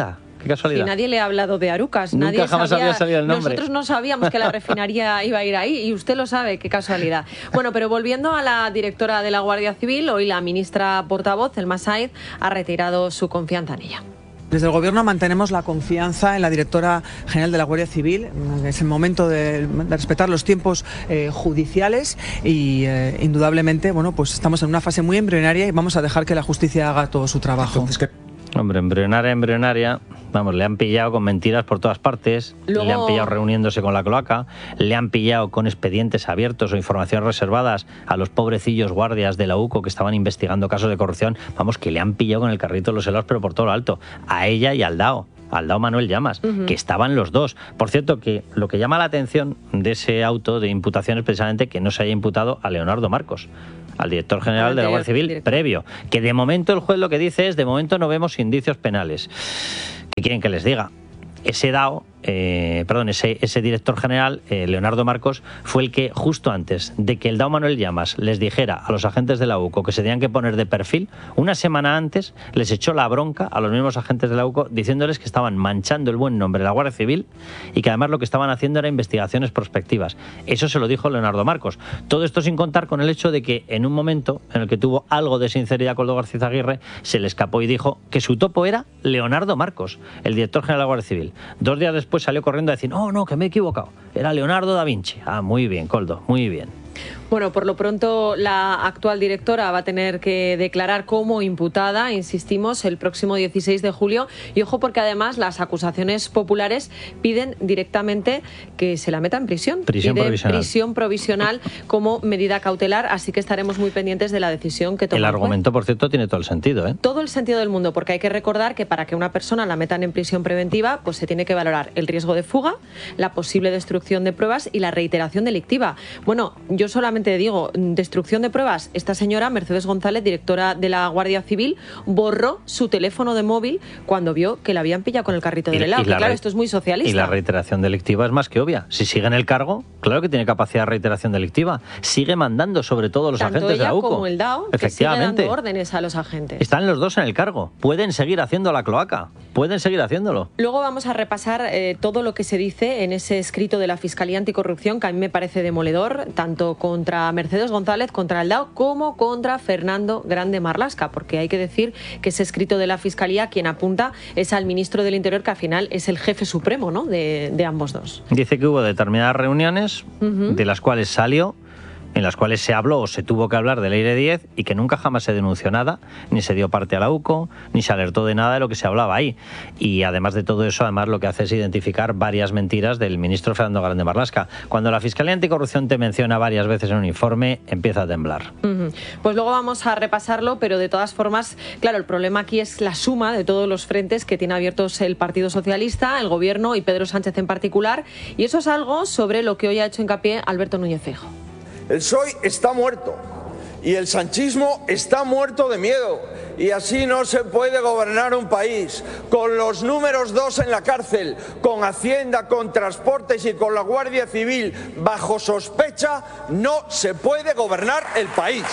qué casualidad. Y nadie le ha hablado de Arucas. Nunca nadie jamás sabía, había salido el nombre. Nosotros no sabíamos que la refinería iba a ir ahí y usted lo sabe, qué casualidad. Bueno, pero volviendo a la directora de la Guardia Civil, hoy la ministra portavoz, Elma Said, ha retirado su confianza en ella. Desde el Gobierno mantenemos la confianza en la directora general de la Guardia Civil. Es el momento de, de respetar los tiempos eh, judiciales y eh, indudablemente, bueno, pues estamos en una fase muy embrionaria y vamos a dejar que la justicia haga todo su trabajo. Entonces, ¿qué? Hombre, embrionaria, embrionaria, vamos, le han pillado con mentiras por todas partes, Luego... le han pillado reuniéndose con la cloaca, le han pillado con expedientes abiertos o informaciones reservadas a los pobrecillos guardias de la U C O que estaban investigando casos de corrupción, vamos, que le han pillado con el carrito de los helados, pero por todo lo alto, a ella y al DAO. Al DAO Manuel Llamas, uh-huh. que estaban los dos. Por cierto, que lo que llama la atención de ese auto de imputación es precisamente que no se haya imputado a Leonardo Marcos, al director general al de la Guardia Civil director. previo. Que de momento el juez lo que dice es, de momento no vemos indicios penales. ¿Qué quieren que les diga? Ese DAO, eh, perdón, ese, ese director general, eh, Leonardo Marcos, fue el que justo antes de que el DAO Manuel Llamas les dijera a los agentes de la U C O que se tenían que poner de perfil, una semana antes les echó la bronca a los mismos agentes de la U C O diciéndoles que estaban manchando el buen nombre de la Guardia Civil y que además lo que estaban haciendo era investigaciones prospectivas. Eso se lo dijo Leonardo Marcos. Todo esto sin contar con el hecho de que en un momento en el que tuvo algo de sinceridad Koldo García Aguirre, se le escapó y dijo que su topo era Leonardo Marcos, el director general de la Guardia Civil. Dos días después salió corriendo a decir, no, no, que me he equivocado. Era Leonardo da Vinci. Ah, muy bien, Koldo, muy bien. Bueno, por lo pronto la actual directora va a tener que declarar como imputada, insistimos, el próximo dieciséis de julio. Y ojo, porque además las acusaciones populares piden directamente que se la meta en prisión. Prisión piden provisional. Prisión provisional como medida cautelar, así que estaremos muy pendientes de la decisión que tome el argumento, por cierto, tiene todo el sentido, ¿eh? Todo el sentido del mundo, porque hay que recordar que para que una persona la metan en prisión preventiva, pues se tiene que valorar el riesgo de fuga, la posible destrucción de pruebas y la reiteración delictiva. Bueno, yo solamente digo, destrucción de pruebas. Esta señora, Mercedes González, directora de la Guardia Civil, borró su teléfono de móvil cuando vio que la habían pillado con el carrito del helado. Claro, re... esto es muy socialista. Y la reiteración delictiva es más que obvia. Si sigue en el cargo, claro que tiene capacidad de reiteración delictiva. Sigue mandando sobre todo los Tanto agentes de la U C O. Como el DAO, que sigue dando órdenes a los agentes. Están los dos en el cargo. Pueden seguir haciendo la cloaca. Pueden seguir haciéndolo. Luego vamos a repasar eh, todo lo que se dice en ese escrito de la Fiscalía Anticorrupción, que a mí me parece demoledor, tanto contra Mercedes González, contra el DAO, como contra Fernando Grande Marlaska, porque hay que decir que ese escrito de la Fiscalía, quien apunta es al ministro del Interior, que al final es el jefe supremo, ¿no?, de, de ambos dos. Dice que hubo determinadas reuniones, uh-huh. de las cuales salió, en las cuales se habló o se tuvo que hablar de Ley diez y que nunca jamás se denunció nada, ni se dio parte a la U C O, ni se alertó de nada de lo que se hablaba ahí. Y además de todo eso, además lo que hace es identificar varias mentiras del ministro Fernando Grande Marlaska. Cuando la Fiscalía Anticorrupción te menciona varias veces en un informe, empieza a temblar. Uh-huh. Pues luego vamos a repasarlo, pero de todas formas, claro, el problema aquí es la suma de todos los frentes que tiene abiertos el Partido Socialista, el Gobierno y Pedro Sánchez en particular, y eso es algo sobre lo que hoy ha hecho hincapié Alberto Núñez Feijóo. El P S O E está muerto y el sanchismo está muerto de miedo y así no se puede gobernar un país. Con los números dos en la cárcel, con Hacienda, con Transportes y con la Guardia Civil bajo sospecha, no se puede gobernar el país.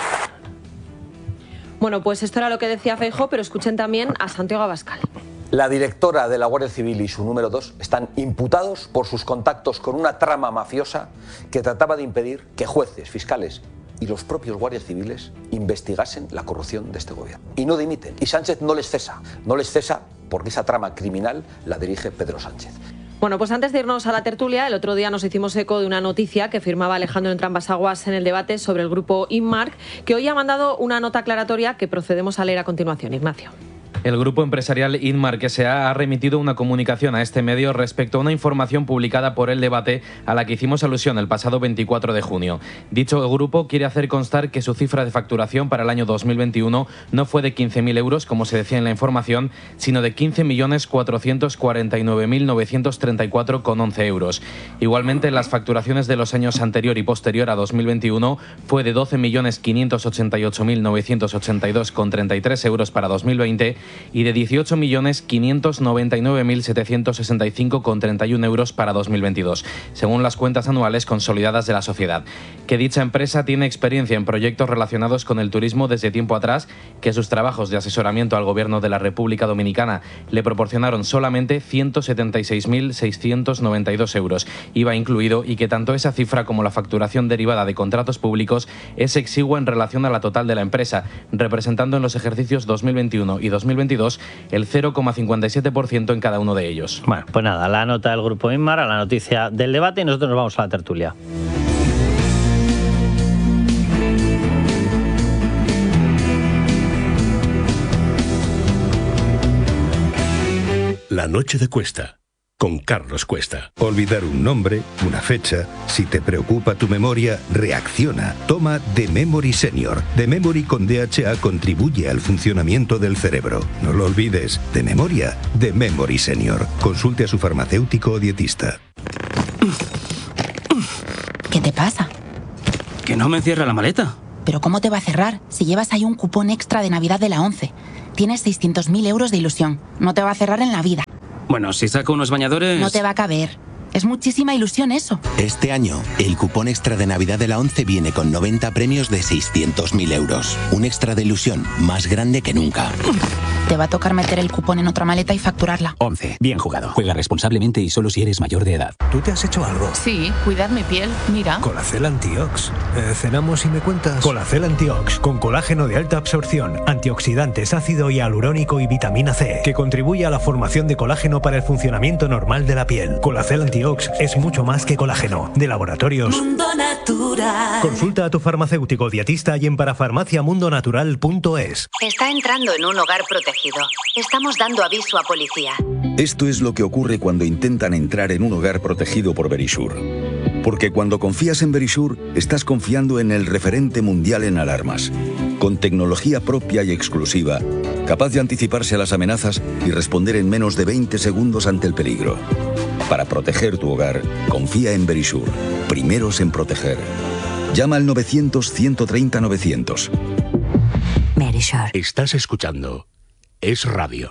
Bueno, pues esto era lo que decía Feijóo, pero escuchen también a Santiago Abascal. La directora de la Guardia Civil y su número dos están imputados por sus contactos con una trama mafiosa que trataba de impedir que jueces, fiscales y los propios guardias civiles investigasen la corrupción de este gobierno. Y no dimiten. Y Sánchez no les cesa. No les cesa porque esa trama criminal la dirige Pedro Sánchez. Bueno, pues antes de irnos a la tertulia, el otro día nos hicimos eco de una noticia que firmaba Alejandro Entrambas-Aguas en el debate sobre el grupo Inmark, que hoy ha mandado una nota aclaratoria que procedemos a leer a continuación. Ignacio. El grupo empresarial Inmark S A ha remitido una comunicación a este medio respecto a una información publicada por El Debate a la que hicimos alusión el pasado veinticuatro de junio. Dicho grupo quiere hacer constar que su cifra de facturación para el año dos mil veintiuno no fue de quince mil euros, como se decía en la información, sino de quince millones cuatrocientos cuarenta y nueve mil novecientos treinta y cuatro coma once euros. Igualmente, las facturaciones de los años anterior y posterior a dos mil veintiuno fue de doce millones quinientos ochenta y ocho mil novecientos ochenta y dos coma treinta y tres euros para dos mil veinte y de dieciocho millones quinientos noventa y nueve mil setecientos sesenta y cinco coma treinta y uno euros para dos mil veintidós, según las cuentas anuales consolidadas de la sociedad. Que dicha empresa tiene experiencia en proyectos relacionados con el turismo desde tiempo atrás, que sus trabajos de asesoramiento al gobierno de la República Dominicana le proporcionaron solamente ciento setenta y seis mil seiscientos noventa y dos euros, I V A incluido, y que tanto esa cifra como la facturación derivada de contratos públicos es exigua en relación a la total de la empresa, representando en los ejercicios dos mil veintiuno y dos mil veintidós el cero coma cincuenta y siete por ciento en cada uno de ellos. Bueno, pues nada, la nota del Grupo Inmar, a la noticia del debate, y nosotros nos vamos a la tertulia. La noche de Cuesta, con Carlos Cuesta. Olvidar un nombre, una fecha. Si te preocupa tu memoria, reacciona. Toma The Memory Senior. The Memory con D H A contribuye al funcionamiento del cerebro. No lo olvides. De memoria, The Memory Senior. Consulte a su farmacéutico o dietista. ¿Qué te pasa? Que no me cierra la maleta. ¿Pero cómo te va a cerrar si llevas ahí un cupón extra de Navidad de la ONCE? Tienes seiscientos mil euros de ilusión. No te va a cerrar en la vida. Bueno, si saco unos bañadores... No te va a caber. Es muchísima ilusión eso. Este año, el cupón extra de Navidad de la ONCE viene con noventa premios de seiscientos mil euros. Un extra de ilusión más grande que nunca. Te va a tocar meter el cupón en otra maleta y facturarla. ONCE. Bien jugado. Juega responsablemente y solo si eres mayor de edad. ¿Tú te has hecho algo? Sí, cuidar mi piel. Mira. Colacel Antiox. Eh, cenamos y me cuentas. Colacel Antiox, con colágeno de alta absorción, antioxidantes, ácido hialurónico y vitamina C, que contribuye a la formación de colágeno para el funcionamiento normal de la piel. Colacel Antiox es mucho más que colágeno. De Laboratorios Mundo Natural. Consulta a tu farmacéutico dietista y en parafarmacia mundo natural punto es. Está entrando en un hogar protegido. Estamos dando aviso a policía. Esto es lo que ocurre cuando intentan entrar en un hogar protegido por Verisure. Porque cuando confías en Verisure, estás confiando en el referente mundial en alarmas, con tecnología propia y exclusiva, capaz de anticiparse a las amenazas y responder en menos de veinte segundos ante el peligro. Para proteger tu hogar, confía en Verisure. Primeros en proteger. Llama al novecientos, ciento treinta, novecientos. Verisure. Estás escuchando Es Radio.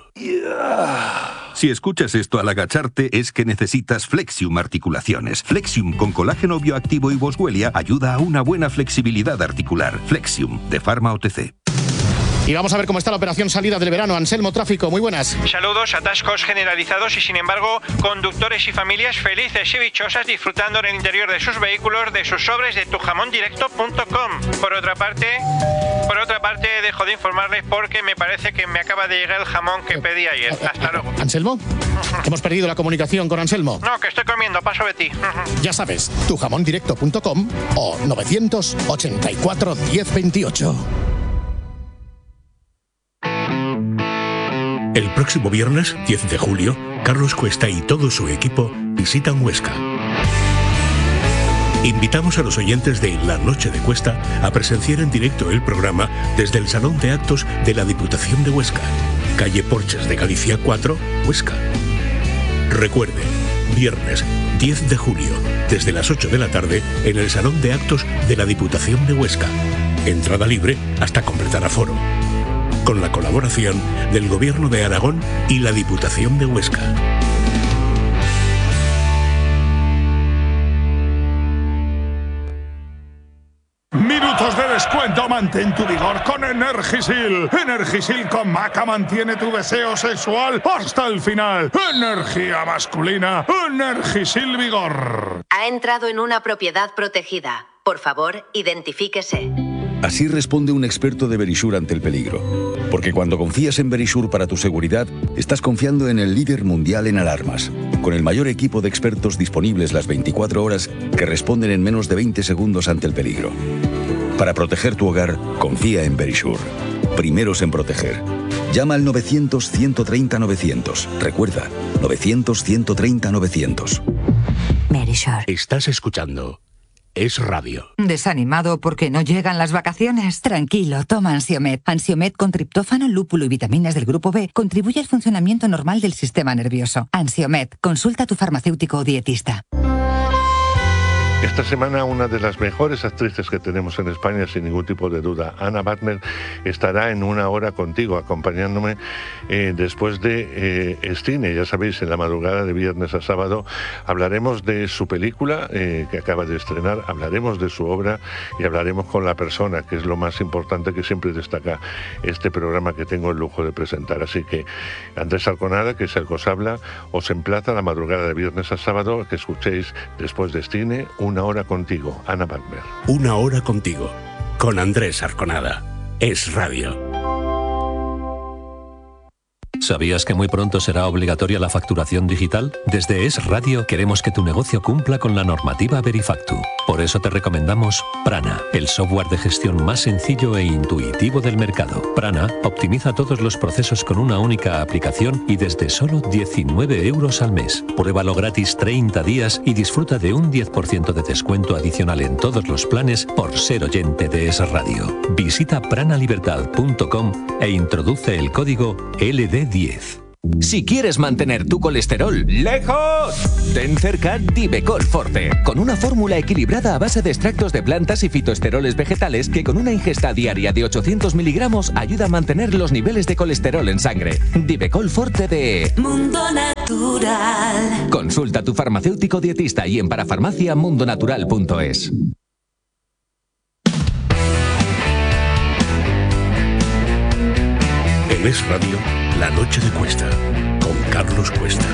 Si escuchas esto al agacharte es que necesitas Flexium Articulaciones. Flexium con colágeno bioactivo y boswellia ayuda a una buena flexibilidad articular. Flexium, de Pharma O T C. Y vamos a ver cómo está la operación salida del verano. Anselmo Tráfico, muy buenas. Saludos, atascos generalizados y sin embargo conductores y familias felices y dichosas disfrutando en el interior de sus vehículos de sus sobres de tu jamón directo punto com. Por otra parte, por otra parte dejo de informarles porque me parece que me acaba de llegar el jamón que pedí ayer. Hasta luego. ¿Anselmo? Hemos perdido la comunicación con Anselmo. No, que estoy comiendo, paso de ti. Ya sabes, tu jamón directo punto com o novecientos ochenta y cuatro, diez veintiocho. El próximo viernes, diez de julio, Carlos Cuesta y todo su equipo visitan Huesca. Invitamos a los oyentes de La Noche de Cuesta a presenciar en directo el programa desde el Salón de Actos de la Diputación de Huesca, calle Porches de Galicia cuatro, Huesca. Recuerde, viernes diez de julio, desde las ocho de la tarde, en el Salón de Actos de la Diputación de Huesca. Entrada libre hasta completar aforo. Con la colaboración del Gobierno de Aragón y la Diputación de Huesca. Minutos de descuento, mantén tu vigor con Energisil. Energisil con maca mantiene tu deseo sexual hasta el final. Energía masculina, Energisil Vigor. Ha entrado en una propiedad protegida. Por favor, identifíquese. Así responde un experto de Verisure ante el peligro. Porque cuando confías en Verisure para tu seguridad, estás confiando en el líder mundial en alarmas, con el mayor equipo de expertos disponibles las veinticuatro horas que responden en menos de veinte segundos ante el peligro. Para proteger tu hogar, confía en Verisure. Primeros en proteger. Llama al novecientos, ciento treinta, novecientos. Recuerda, novecientos, ciento treinta, novecientos. Verisure. Estás escuchando Es Radio. ¿Desanimado porque no llegan las vacaciones? Tranquilo, toma Ansiomed. Ansiomed con triptófano, lúpulo y vitaminas del grupo B contribuye al funcionamiento normal del sistema nervioso. Ansiomed, consulta a tu farmacéutico o dietista. Esta semana una de las mejores actrices que tenemos en España, sin ningún tipo de duda, Anna Butner, estará en Una Hora Contigo, acompañándome eh, después de eh, cine. Ya sabéis, en la madrugada de viernes a sábado hablaremos de su película eh, que acaba de estrenar, hablaremos de su obra y hablaremos con la persona, que es lo más importante que siempre destaca este programa que tengo el lujo de presentar. Así que Andrés Arconada, que es el que os habla, os emplaza la madrugada de viernes a sábado que escuchéis después de cine Una Hora Contigo, Anna Butner. Una Hora Contigo, con Andrés Arconada. Es radio. ¿Sabías que muy pronto será obligatoria la facturación digital? Desde Es Radio queremos que tu negocio cumpla con la normativa Verifactu. Por eso te recomendamos Prana, el software de gestión más sencillo e intuitivo del mercado. Prana optimiza todos los procesos con una única aplicación y desde solo diecinueve euros al mes. Pruébalo gratis treinta días y disfruta de un diez por ciento de descuento adicional en todos los planes por ser oyente de Es Radio. Visita pranalibertad punto com e introduce el código L D diez. Si quieres mantener tu colesterol lejos, ten cerca Divecol Forte, con una fórmula equilibrada a base de extractos de plantas y fitoesteroles vegetales que con una ingesta diaria de ochocientos miligramos ayuda a mantener los niveles de colesterol en sangre. Divecol Forte de Mundo Natural. Consulta a tu farmacéutico dietista y en parafarmacia mundonatural punto es. En Es Radio, La Noche de Cuesta, con Carlos Cuesta.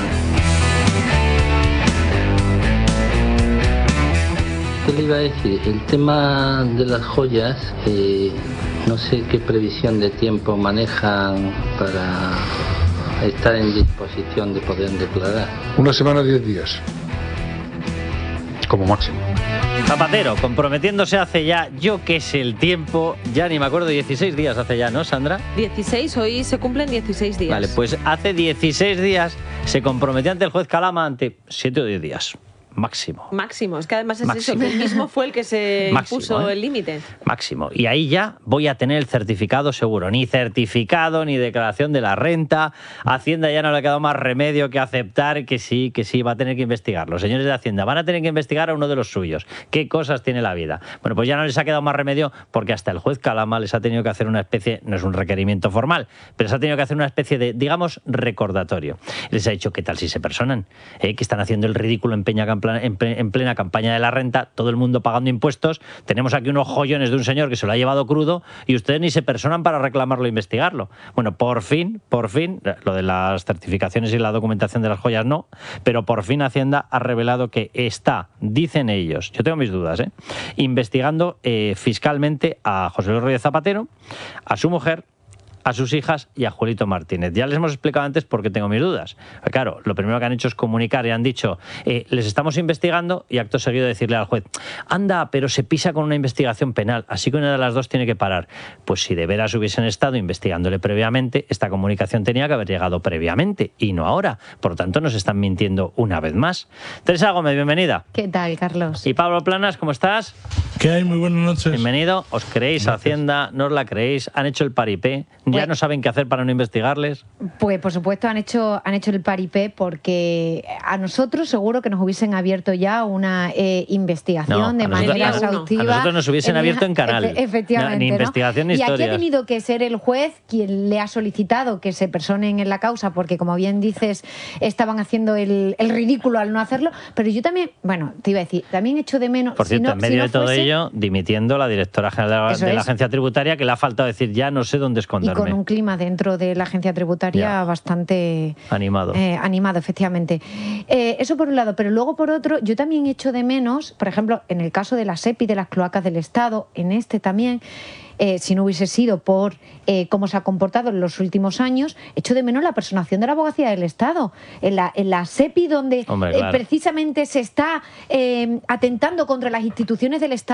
¿Qué le iba a decir? El tema de las joyas, eh, no sé qué previsión de tiempo manejan para estar en disposición de poder declarar. Una semana, diez días, como máximo. Zapatero, comprometiéndose hace ya, yo qué sé el tiempo, ya ni me acuerdo, dieciséis días hace ya, ¿no, Sandra? dieciséis, hoy se cumplen dieciséis días. Vale, pues hace dieciséis días se comprometió ante el juez Calama ante siete o diez días. Máximo. Máximo, es que además es Máximo. eso, que él mismo fue el que se Máximo, puso ¿eh? el límite. Máximo. Y ahí ya voy a tener el certificado seguro. Ni certificado, ni declaración de la renta. A Hacienda ya no le ha quedado más remedio que aceptar que sí, que sí, va a tener que investigar. Los señores de Hacienda van a tener que investigar a uno de los suyos. ¿Qué cosas tiene la vida? Bueno, pues ya no les ha quedado más remedio porque hasta el juez Calama les ha tenido que hacer una especie, no es un requerimiento formal, pero les ha tenido que hacer una especie de, digamos, recordatorio. Les ha dicho, ¿qué tal si se personan? ¿Eh? Que están haciendo el ridículo en Peña Campla- en, en plena campaña de la renta, todo el mundo pagando impuestos, tenemos aquí unos joyones de un señor que se lo ha llevado crudo y ustedes ni se personan para reclamarlo e investigarlo. Bueno, por fin, por fin, lo de las certificaciones y la documentación de las joyas no, pero por fin Hacienda ha revelado que está, dicen ellos, yo tengo mis dudas, ¿eh? investigando eh, fiscalmente a José Luis Rodríguez Zapatero, a su mujer, a sus hijas y a Julito Martínez. Ya les hemos explicado antes por qué tengo mis dudas. Claro, lo primero que han hecho es comunicar y han dicho, eh, les estamos investigando, y acto seguido decirle al juez, anda, pero se pisa con una investigación penal, así que una de las dos tiene que parar. Pues si de veras hubiesen estado investigándole previamente, esta comunicación tenía que haber llegado previamente y no ahora. Por lo tanto, nos están mintiendo una vez más. Teresa Gómez, bienvenida. ¿Qué tal, Carlos? Y Pablo Planas, ¿cómo estás? ¿Qué hay? Muy buenas noches. Bienvenido. ¿Os creéis a Hacienda? ¿No os la creéis? ¿Han hecho el paripé? ¿Ya Pues, no saben qué hacer para no investigarles? Pues por supuesto han hecho, han hecho el paripé porque a nosotros seguro que nos hubiesen abierto ya una eh, investigación No, de a nosotros- manera a- exhaustiva. a nosotros nos hubiesen abierto en canal. Efe- efectivamente. Ni ¿no? investigación ni Y aquí ha historias. tenido que ser el juez quien le ha solicitado que se personen en la causa porque, como bien dices, estaban haciendo el, el ridículo al no hacerlo. Pero yo también, bueno, te iba a decir, también echo de menos... Por cierto, si no- en medio si no de todo fuese- ello, dimitiendo la directora general de la, Eso de la es. agencia tributaria, que le ha faltado decir, ya no sé dónde Y esconderme. con un clima dentro de la agencia tributaria Ya. bastante Animado. eh, animado, efectivamente. Eh, eso por un lado, pero luego por otro, yo también echo de menos, por ejemplo, en el caso de la SEPI, de las cloacas del Estado, en este también, eh, si no hubiese sido por eh, cómo se ha comportado en los últimos años, echo de menos la personación de la abogacía del Estado. En la, en la SEPI, donde Hombre, eh, claro. precisamente se está eh, atentando contra las instituciones del Estado,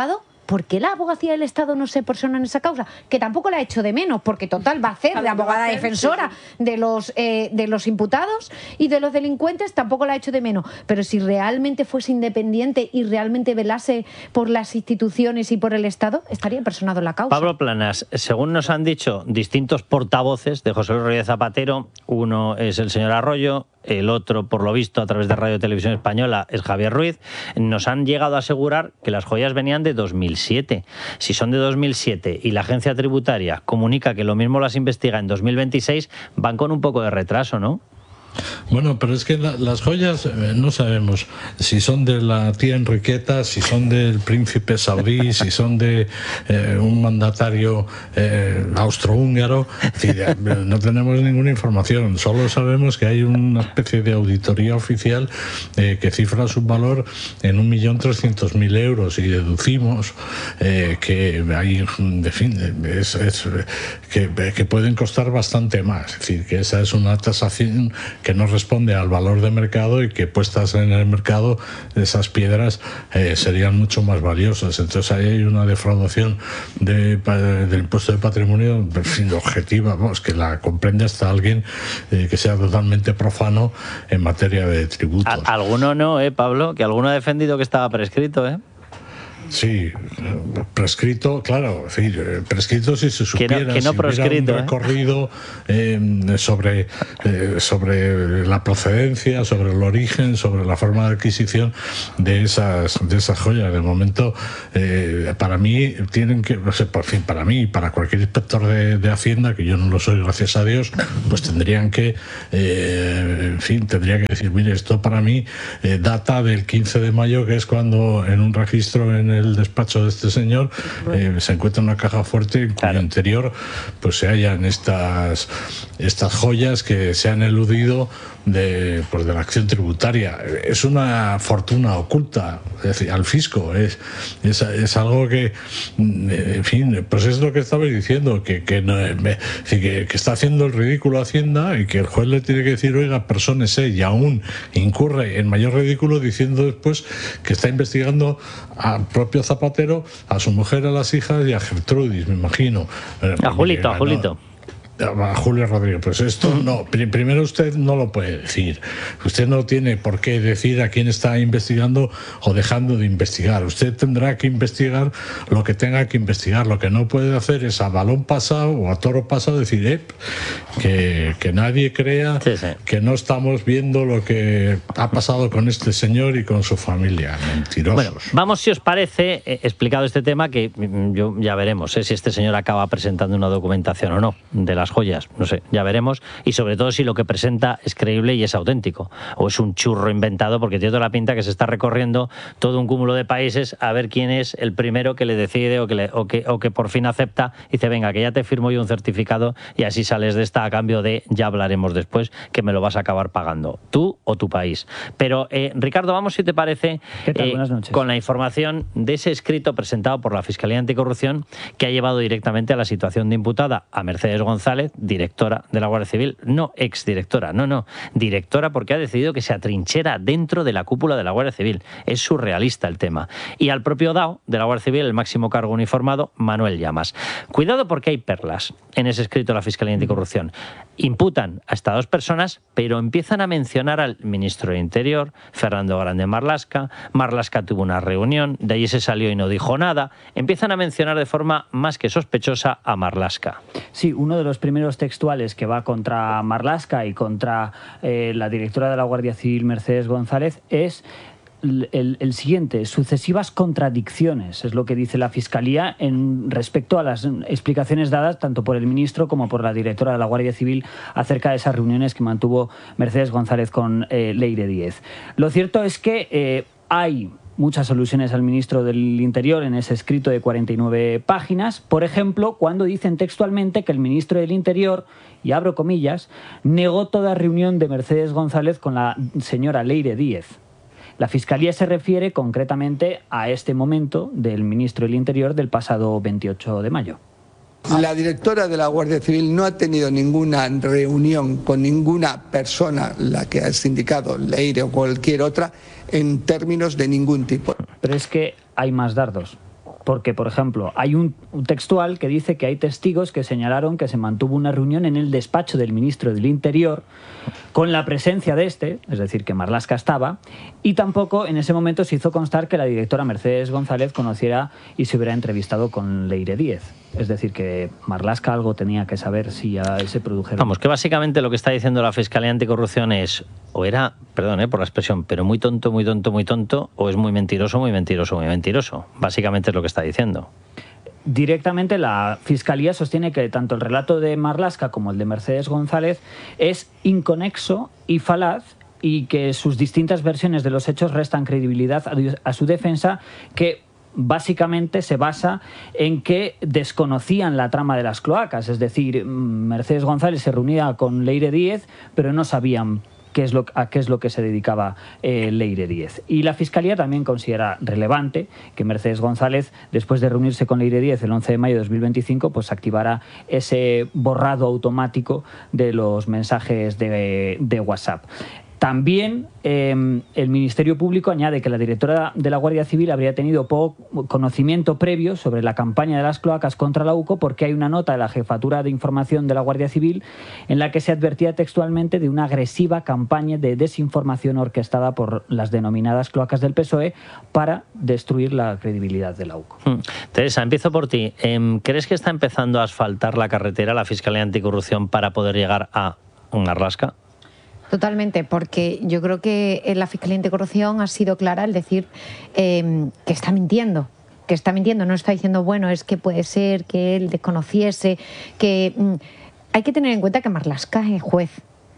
¿por qué la abogacía del Estado no se persona en esa causa? Que tampoco la ha hecho de menos, porque total va a ser de abogada defensora de los, eh, de los imputados y de los delincuentes, tampoco la ha hecho de menos. Pero si realmente fuese independiente y realmente velase por las instituciones y por el Estado, estaría personado en la causa. Pablo Planas, según nos han dicho distintos portavoces de José Luis Rodríguez Zapatero, uno es el señor Arroyo, el otro, por lo visto, a través de Radio Televisión Española, es Javier Ruiz, nos han llegado a asegurar que las joyas venían de dos mil siete. Si son de dos mil siete y la agencia tributaria comunica que lo mismo las investiga en dos mil veintiséis, van con un poco de retraso, ¿no? Bueno, pero es que la, las joyas eh, no sabemos si son de la tía Enriqueta, si son del príncipe saudí, si son de eh, un mandatario eh, austrohúngaro. No tenemos ninguna información, solo sabemos que hay una especie de auditoría oficial eh, que cifra su valor en un millón trescientos mil euros y deducimos eh, que hay, en fin, es, es, que, que pueden costar bastante más. Es decir, que esa es una tasación que no responde al valor de mercado y que puestas en el mercado esas piedras eh, serían mucho más valiosas. Entonces ahí hay una defraudación de, del impuesto de patrimonio, en fin, objetiva, vamos, que la comprende hasta alguien eh, que sea totalmente profano en materia de tributos. Alguno no, ¿eh, Pablo? Que alguno ha defendido que estaba prescrito, ¿eh? Sí, prescrito, claro, es decir, prescrito si se supiera, que no, que no si proscrito, un recorrido ¿eh? Eh, sobre, eh, sobre la procedencia, sobre el origen, sobre la forma de adquisición de esas, de esas joyas. De momento, eh, para mí, tienen que, no sé, por fin, para mí y para cualquier inspector de, de Hacienda, que yo no lo soy, gracias a Dios, pues tendrían que, eh, en fin, tendría que decir, mire, esto para mí eh, data del quince de mayo, que es cuando en un registro en el despacho de este señor eh, se encuentra una caja fuerte en cuyo interior pues se hallan estas estas joyas que se han eludido de, pues, de la acción tributaria. Es una fortuna oculta, es decir, al fisco. Es, es, es algo que, en fin, pues es lo que estabais diciendo, que, que, no, me, que, que está haciendo el ridículo Hacienda y que el juez le tiene que decir, oiga, persónese, y aún incurre en mayor ridículo diciendo después que está investigando al propio Zapatero, a su mujer, a las hijas y a Gertrudis, me imagino. A Julito, a Julito. A Julio Rodríguez, pues esto no, primero usted no lo puede decir, usted no tiene por qué decir a quién está investigando o dejando de investigar. Usted tendrá que investigar lo que tenga que investigar. Lo que no puede hacer es a balón pasado o a toro pasado decir eh, que, que nadie crea sí, sí. que no estamos viendo lo que ha pasado con este señor y con su familia. Mentirosos. Bueno, vamos, si os parece, eh, explicado este tema, que yo ya veremos eh, si este señor acaba presentando una documentación o no de la joyas, no sé, ya veremos, y sobre todo si lo que presenta es creíble y es auténtico, o es un churro inventado, porque tiene toda la pinta que se está recorriendo todo un cúmulo de países a ver quién es el primero que le decide o que, le, o que, o que por fin acepta y dice, venga, que ya te firmo yo un certificado y así sales de esta a cambio de, ya hablaremos después, que me lo vas a acabar pagando, tú o tu país. Pero, eh, Ricardo, vamos, si te parece, ¿Qué tal? Eh, Buenas noches. Con la información de ese escrito presentado por la Fiscalía Anticorrupción que ha llevado directamente a la situación de imputada a Mercedes González, directora de la Guardia Civil, no exdirectora, no, no, directora, porque ha decidido que se atrinchera dentro de la cúpula de la Guardia Civil. Es surrealista el tema. Y al propio D A O de la Guardia Civil, el máximo cargo uniformado, Manuel Llamas. Cuidado, porque hay perlas en ese escrito de la Fiscalía Anticorrupción. Imputan a estas dos personas, pero empiezan a mencionar al ministro del Interior, Fernando Grande Marlaska. Marlaska tuvo una reunión, de allí se salió y no dijo nada. Empiezan a mencionar de forma más que sospechosa a Marlaska. Sí, uno de los primeros textuales que va contra Marlaska y contra eh, la directora de la Guardia Civil, Mercedes González, es El, el siguiente: sucesivas contradicciones, es lo que dice la Fiscalía en respecto a las explicaciones dadas tanto por el ministro como por la directora de la Guardia Civil acerca de esas reuniones que mantuvo Mercedes González con eh, Leire Díez. Lo cierto es que eh, hay muchas alusiones al ministro del Interior en ese escrito de cuarenta y nueve páginas, por ejemplo, cuando dicen textualmente que el ministro del Interior, y abro comillas, negó toda reunión de Mercedes González con la señora Leire Díez. La Fiscalía se refiere concretamente a este momento del ministro del Interior del pasado veintiocho de mayo. La directora de la Guardia Civil no ha tenido ninguna reunión con ninguna persona, la que has indicado, Leire o cualquier otra, en términos de ningún tipo. Pero es que hay más dardos. porque, por ejemplo, hay un, un textual que dice que hay testigos que señalaron que se mantuvo una reunión en el despacho del ministro del Interior con la presencia de este, es decir, que Marlaska estaba, y tampoco en ese momento se hizo constar que la directora Mercedes González conociera y se hubiera entrevistado con Leire Díez. Es decir, que Marlaska algo tenía que saber si ya se produjeron. Vamos, que básicamente lo que está diciendo la Fiscalía Anticorrupción es, o era, perdón eh, por la expresión, pero muy tonto, muy tonto, muy tonto, o es muy mentiroso, muy mentiroso, muy mentiroso. Básicamente es lo que está diciendo. Directamente la Fiscalía sostiene que tanto el relato de Marlaska como el de Mercedes González es inconexo y falaz, y que sus distintas versiones de los hechos restan credibilidad a su defensa, que básicamente se basa en que desconocían la trama de las cloacas. Es decir, Mercedes González se reunía con Leire Díez, pero no sabían qué es lo, a qué es lo que se dedicaba eh, Leire Díez. Y la Fiscalía también considera relevante que Mercedes González, después de reunirse con Leire Díez el once de mayo de dos mil veinticinco, pues activara ese borrado automático de los mensajes de, de WhatsApp. También eh, el Ministerio Público añade que la directora de la Guardia Civil habría tenido poco conocimiento previo sobre la campaña de las cloacas contra la UCO, porque hay una nota de la Jefatura de Información de la Guardia Civil en la que se advertía textualmente de una agresiva campaña de desinformación orquestada por las denominadas cloacas del P S O E para destruir la credibilidad de la UCO. Hmm. Teresa, empiezo por ti. ¿Crees que está empezando a asfaltar la carretera la Fiscalía Anticorrupción para poder llegar a Marlaska? Totalmente, porque yo creo que la Fiscalía Anticorrupción ha sido clara al decir eh, que está mintiendo. que está mintiendo, no está diciendo, bueno, es que puede ser que él desconociese, que mm, hay que tener en cuenta que Marlaska es juez,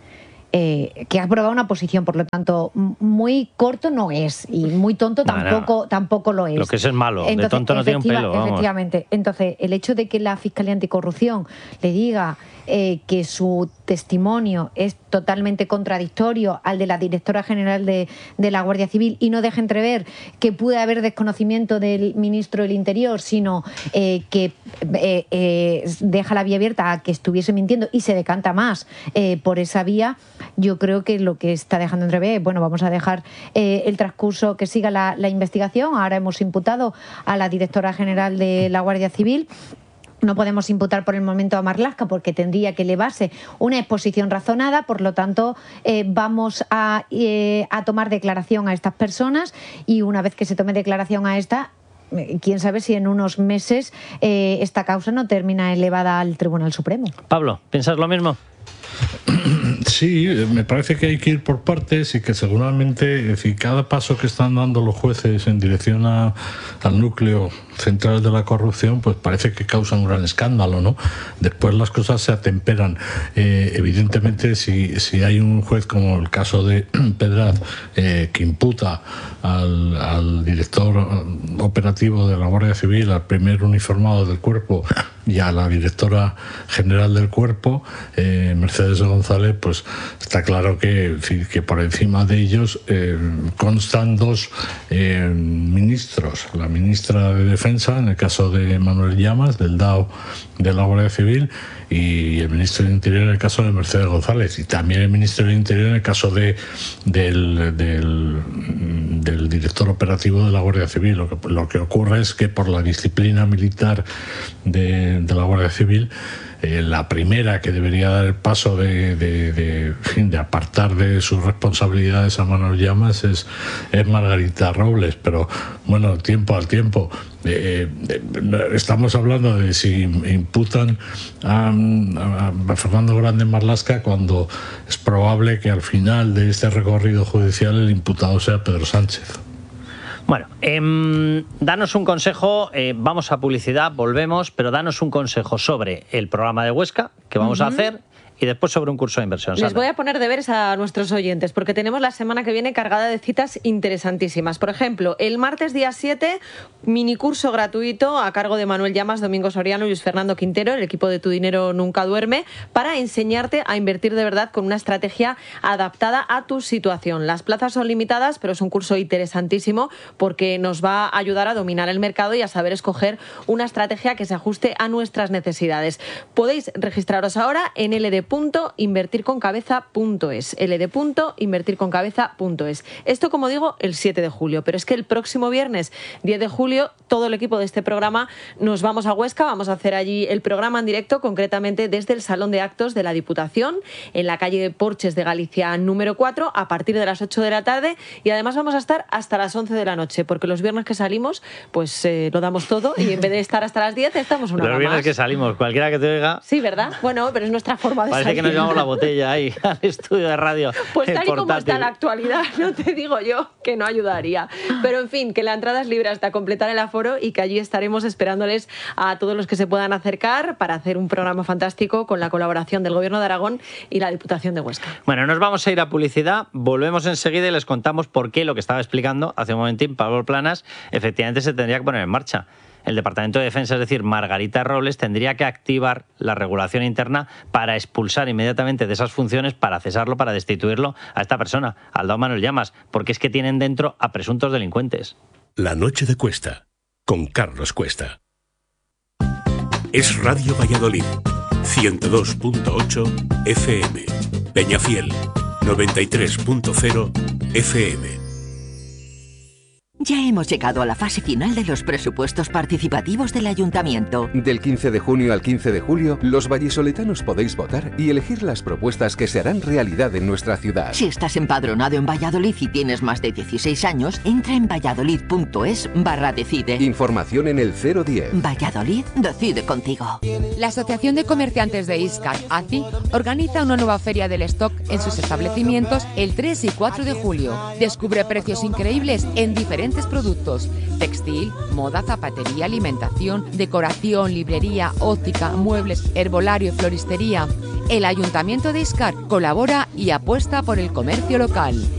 eh, que ha aprobado una posición, por lo tanto, muy corto no es, y muy tonto tampoco, no, no. tampoco lo es. Lo que es es malo, entonces, de tonto no tiene un pelo. Vamos. Efectivamente, entonces, el hecho de que la Fiscalía Anticorrupción le diga eh, que su testimonio es totalmente contradictorio al de la directora general de, de la Guardia Civil y no deja entrever que puede haber desconocimiento del ministro del Interior, sino eh, que eh, eh, deja la vía abierta a que estuviese mintiendo y se decanta más eh, por esa vía, yo creo que lo que está dejando entrever, bueno, vamos a dejar eh, el transcurso que siga la, la investigación. Ahora hemos imputado a la directora general de la Guardia Civil. No podemos imputar por el momento a Marlaska porque tendría que elevarse una exposición razonada, por lo tanto eh, vamos a, eh, a tomar declaración a estas personas y una vez que se tome declaración a esta, quién sabe si en unos meses eh, esta causa no termina elevada al Tribunal Supremo. Pablo, ¿piensas lo mismo? Sí, me parece que hay que ir por partes y que seguramente, es decir, cada paso que están dando los jueces en dirección a, al núcleo central de la corrupción, pues parece que causa un gran escándalo, ¿no? Después las cosas se atemperan. Eh, evidentemente, si, si hay un juez como el caso de Pedraz, eh, que imputa al, al director operativo de la Guardia Civil, al primer uniformado del cuerpo y a la directora general del cuerpo, eh, Mercedes González, pues está claro que, que por encima de ellos eh, constan dos eh, ministros, la ministra de Defensa, en el caso de Manuel Llamas, del D A O de la Guardia Civil, y el ministro del Interior en el caso de Mercedes González, y también el ministro del Interior en el caso de, del, del, del director operativo de la Guardia Civil. Lo que, lo que ocurre es que por la disciplina militar de, de la Guardia Civil, Eh, la primera que debería dar el paso de, de, de, de apartar de sus responsabilidades a Manuel Llamas es, es Margarita Robles, pero bueno, tiempo al tiempo. Eh, eh, estamos hablando de si imputan a, a, a Fernando Grande Marlaska cuando es probable que al final de este recorrido judicial el imputado sea Pedro Sánchez. Bueno, eh, danos un consejo, eh, vamos a publicidad, volvemos, pero danos un consejo sobre el programa de Huesca que vamos uh-huh. a hacer y después sobre un curso de inversión. Les voy a poner deberes a nuestros oyentes porque tenemos la semana que viene cargada de citas interesantísimas. Por ejemplo, el martes día siete, minicurso gratuito a cargo de Manuel Llamas, Domingo Soriano y Luis Fernando Quintero, el equipo de Tu Dinero Nunca Duerme, para enseñarte a invertir de verdad con una estrategia adaptada a tu situación. Las plazas son limitadas, pero es un curso interesantísimo porque nos va a ayudar a dominar el mercado y a saber escoger una estrategia que se ajuste a nuestras necesidades. Podéis registraros ahora en l d punto invertir con cabeza punto es, l d punto invertir con cabeza punto es. Esto, como digo, el siete de julio, pero es que el próximo viernes diez de julio todo el equipo de este programa nos vamos a Huesca, vamos a hacer allí el programa en directo, concretamente desde el Salón de Actos de la Diputación, en la calle Porches de Galicia número cuatro, a partir de las ocho de la tarde, y además vamos a estar hasta las once de la noche, porque los viernes que salimos, pues eh, lo damos todo, y en vez de estar hasta las diez, estamos una hora Los viernes más. que salimos, cualquiera que te oiga... Sí, ¿verdad? Bueno, pero es nuestra forma de Parece salir. que nos llevamos la botella ahí al estudio de radio. Pues tal y como portátil. está la actualidad, no te digo yo que no ayudaría. Pero en fin, que la entrada es libre hasta completar el aforo y que allí estaremos esperándoles a todos los que se puedan acercar para hacer un programa fantástico con la colaboración del Gobierno de Aragón y la Diputación de Huesca. Bueno, nos vamos a ir a publicidad, volvemos enseguida y les contamos por qué lo que estaba explicando hace un momentín Pablo Planas efectivamente se tendría que poner en marcha. El Departamento de Defensa, es decir, Margarita Robles, tendría que activar la regulación interna para expulsar inmediatamente de esas funciones, para cesarlo, para destituirlo a esta persona, Aldao Manuel Llamas, porque es que tienen dentro a presuntos delincuentes. La noche de Cuesta, con Carlos Cuesta. Es Radio Valladolid, ciento dos punto ocho F M. Peñafiel, noventa y tres punto cero F M. Ya hemos llegado a la fase final de los presupuestos participativos del Ayuntamiento. Del quince de junio al quince de julio, los vallisoletanos podéis votar y elegir las propuestas que se harán realidad en nuestra ciudad. Si estás empadronado en Valladolid y tienes más de dieciséis años, entra en valladolid.es barra decide. Información en el cero diez. Valladolid decide contigo. La Asociación de Comerciantes de Íscar, A C I, organiza una nueva feria del stock en sus establecimientos el tres y cuatro de julio. Descubre precios increíbles en diferentes productos: textil, moda, zapatería, alimentación, decoración, librería, óptica, muebles, herbolario y floristería. El Ayuntamiento de Íscar colabora y apuesta por el comercio local.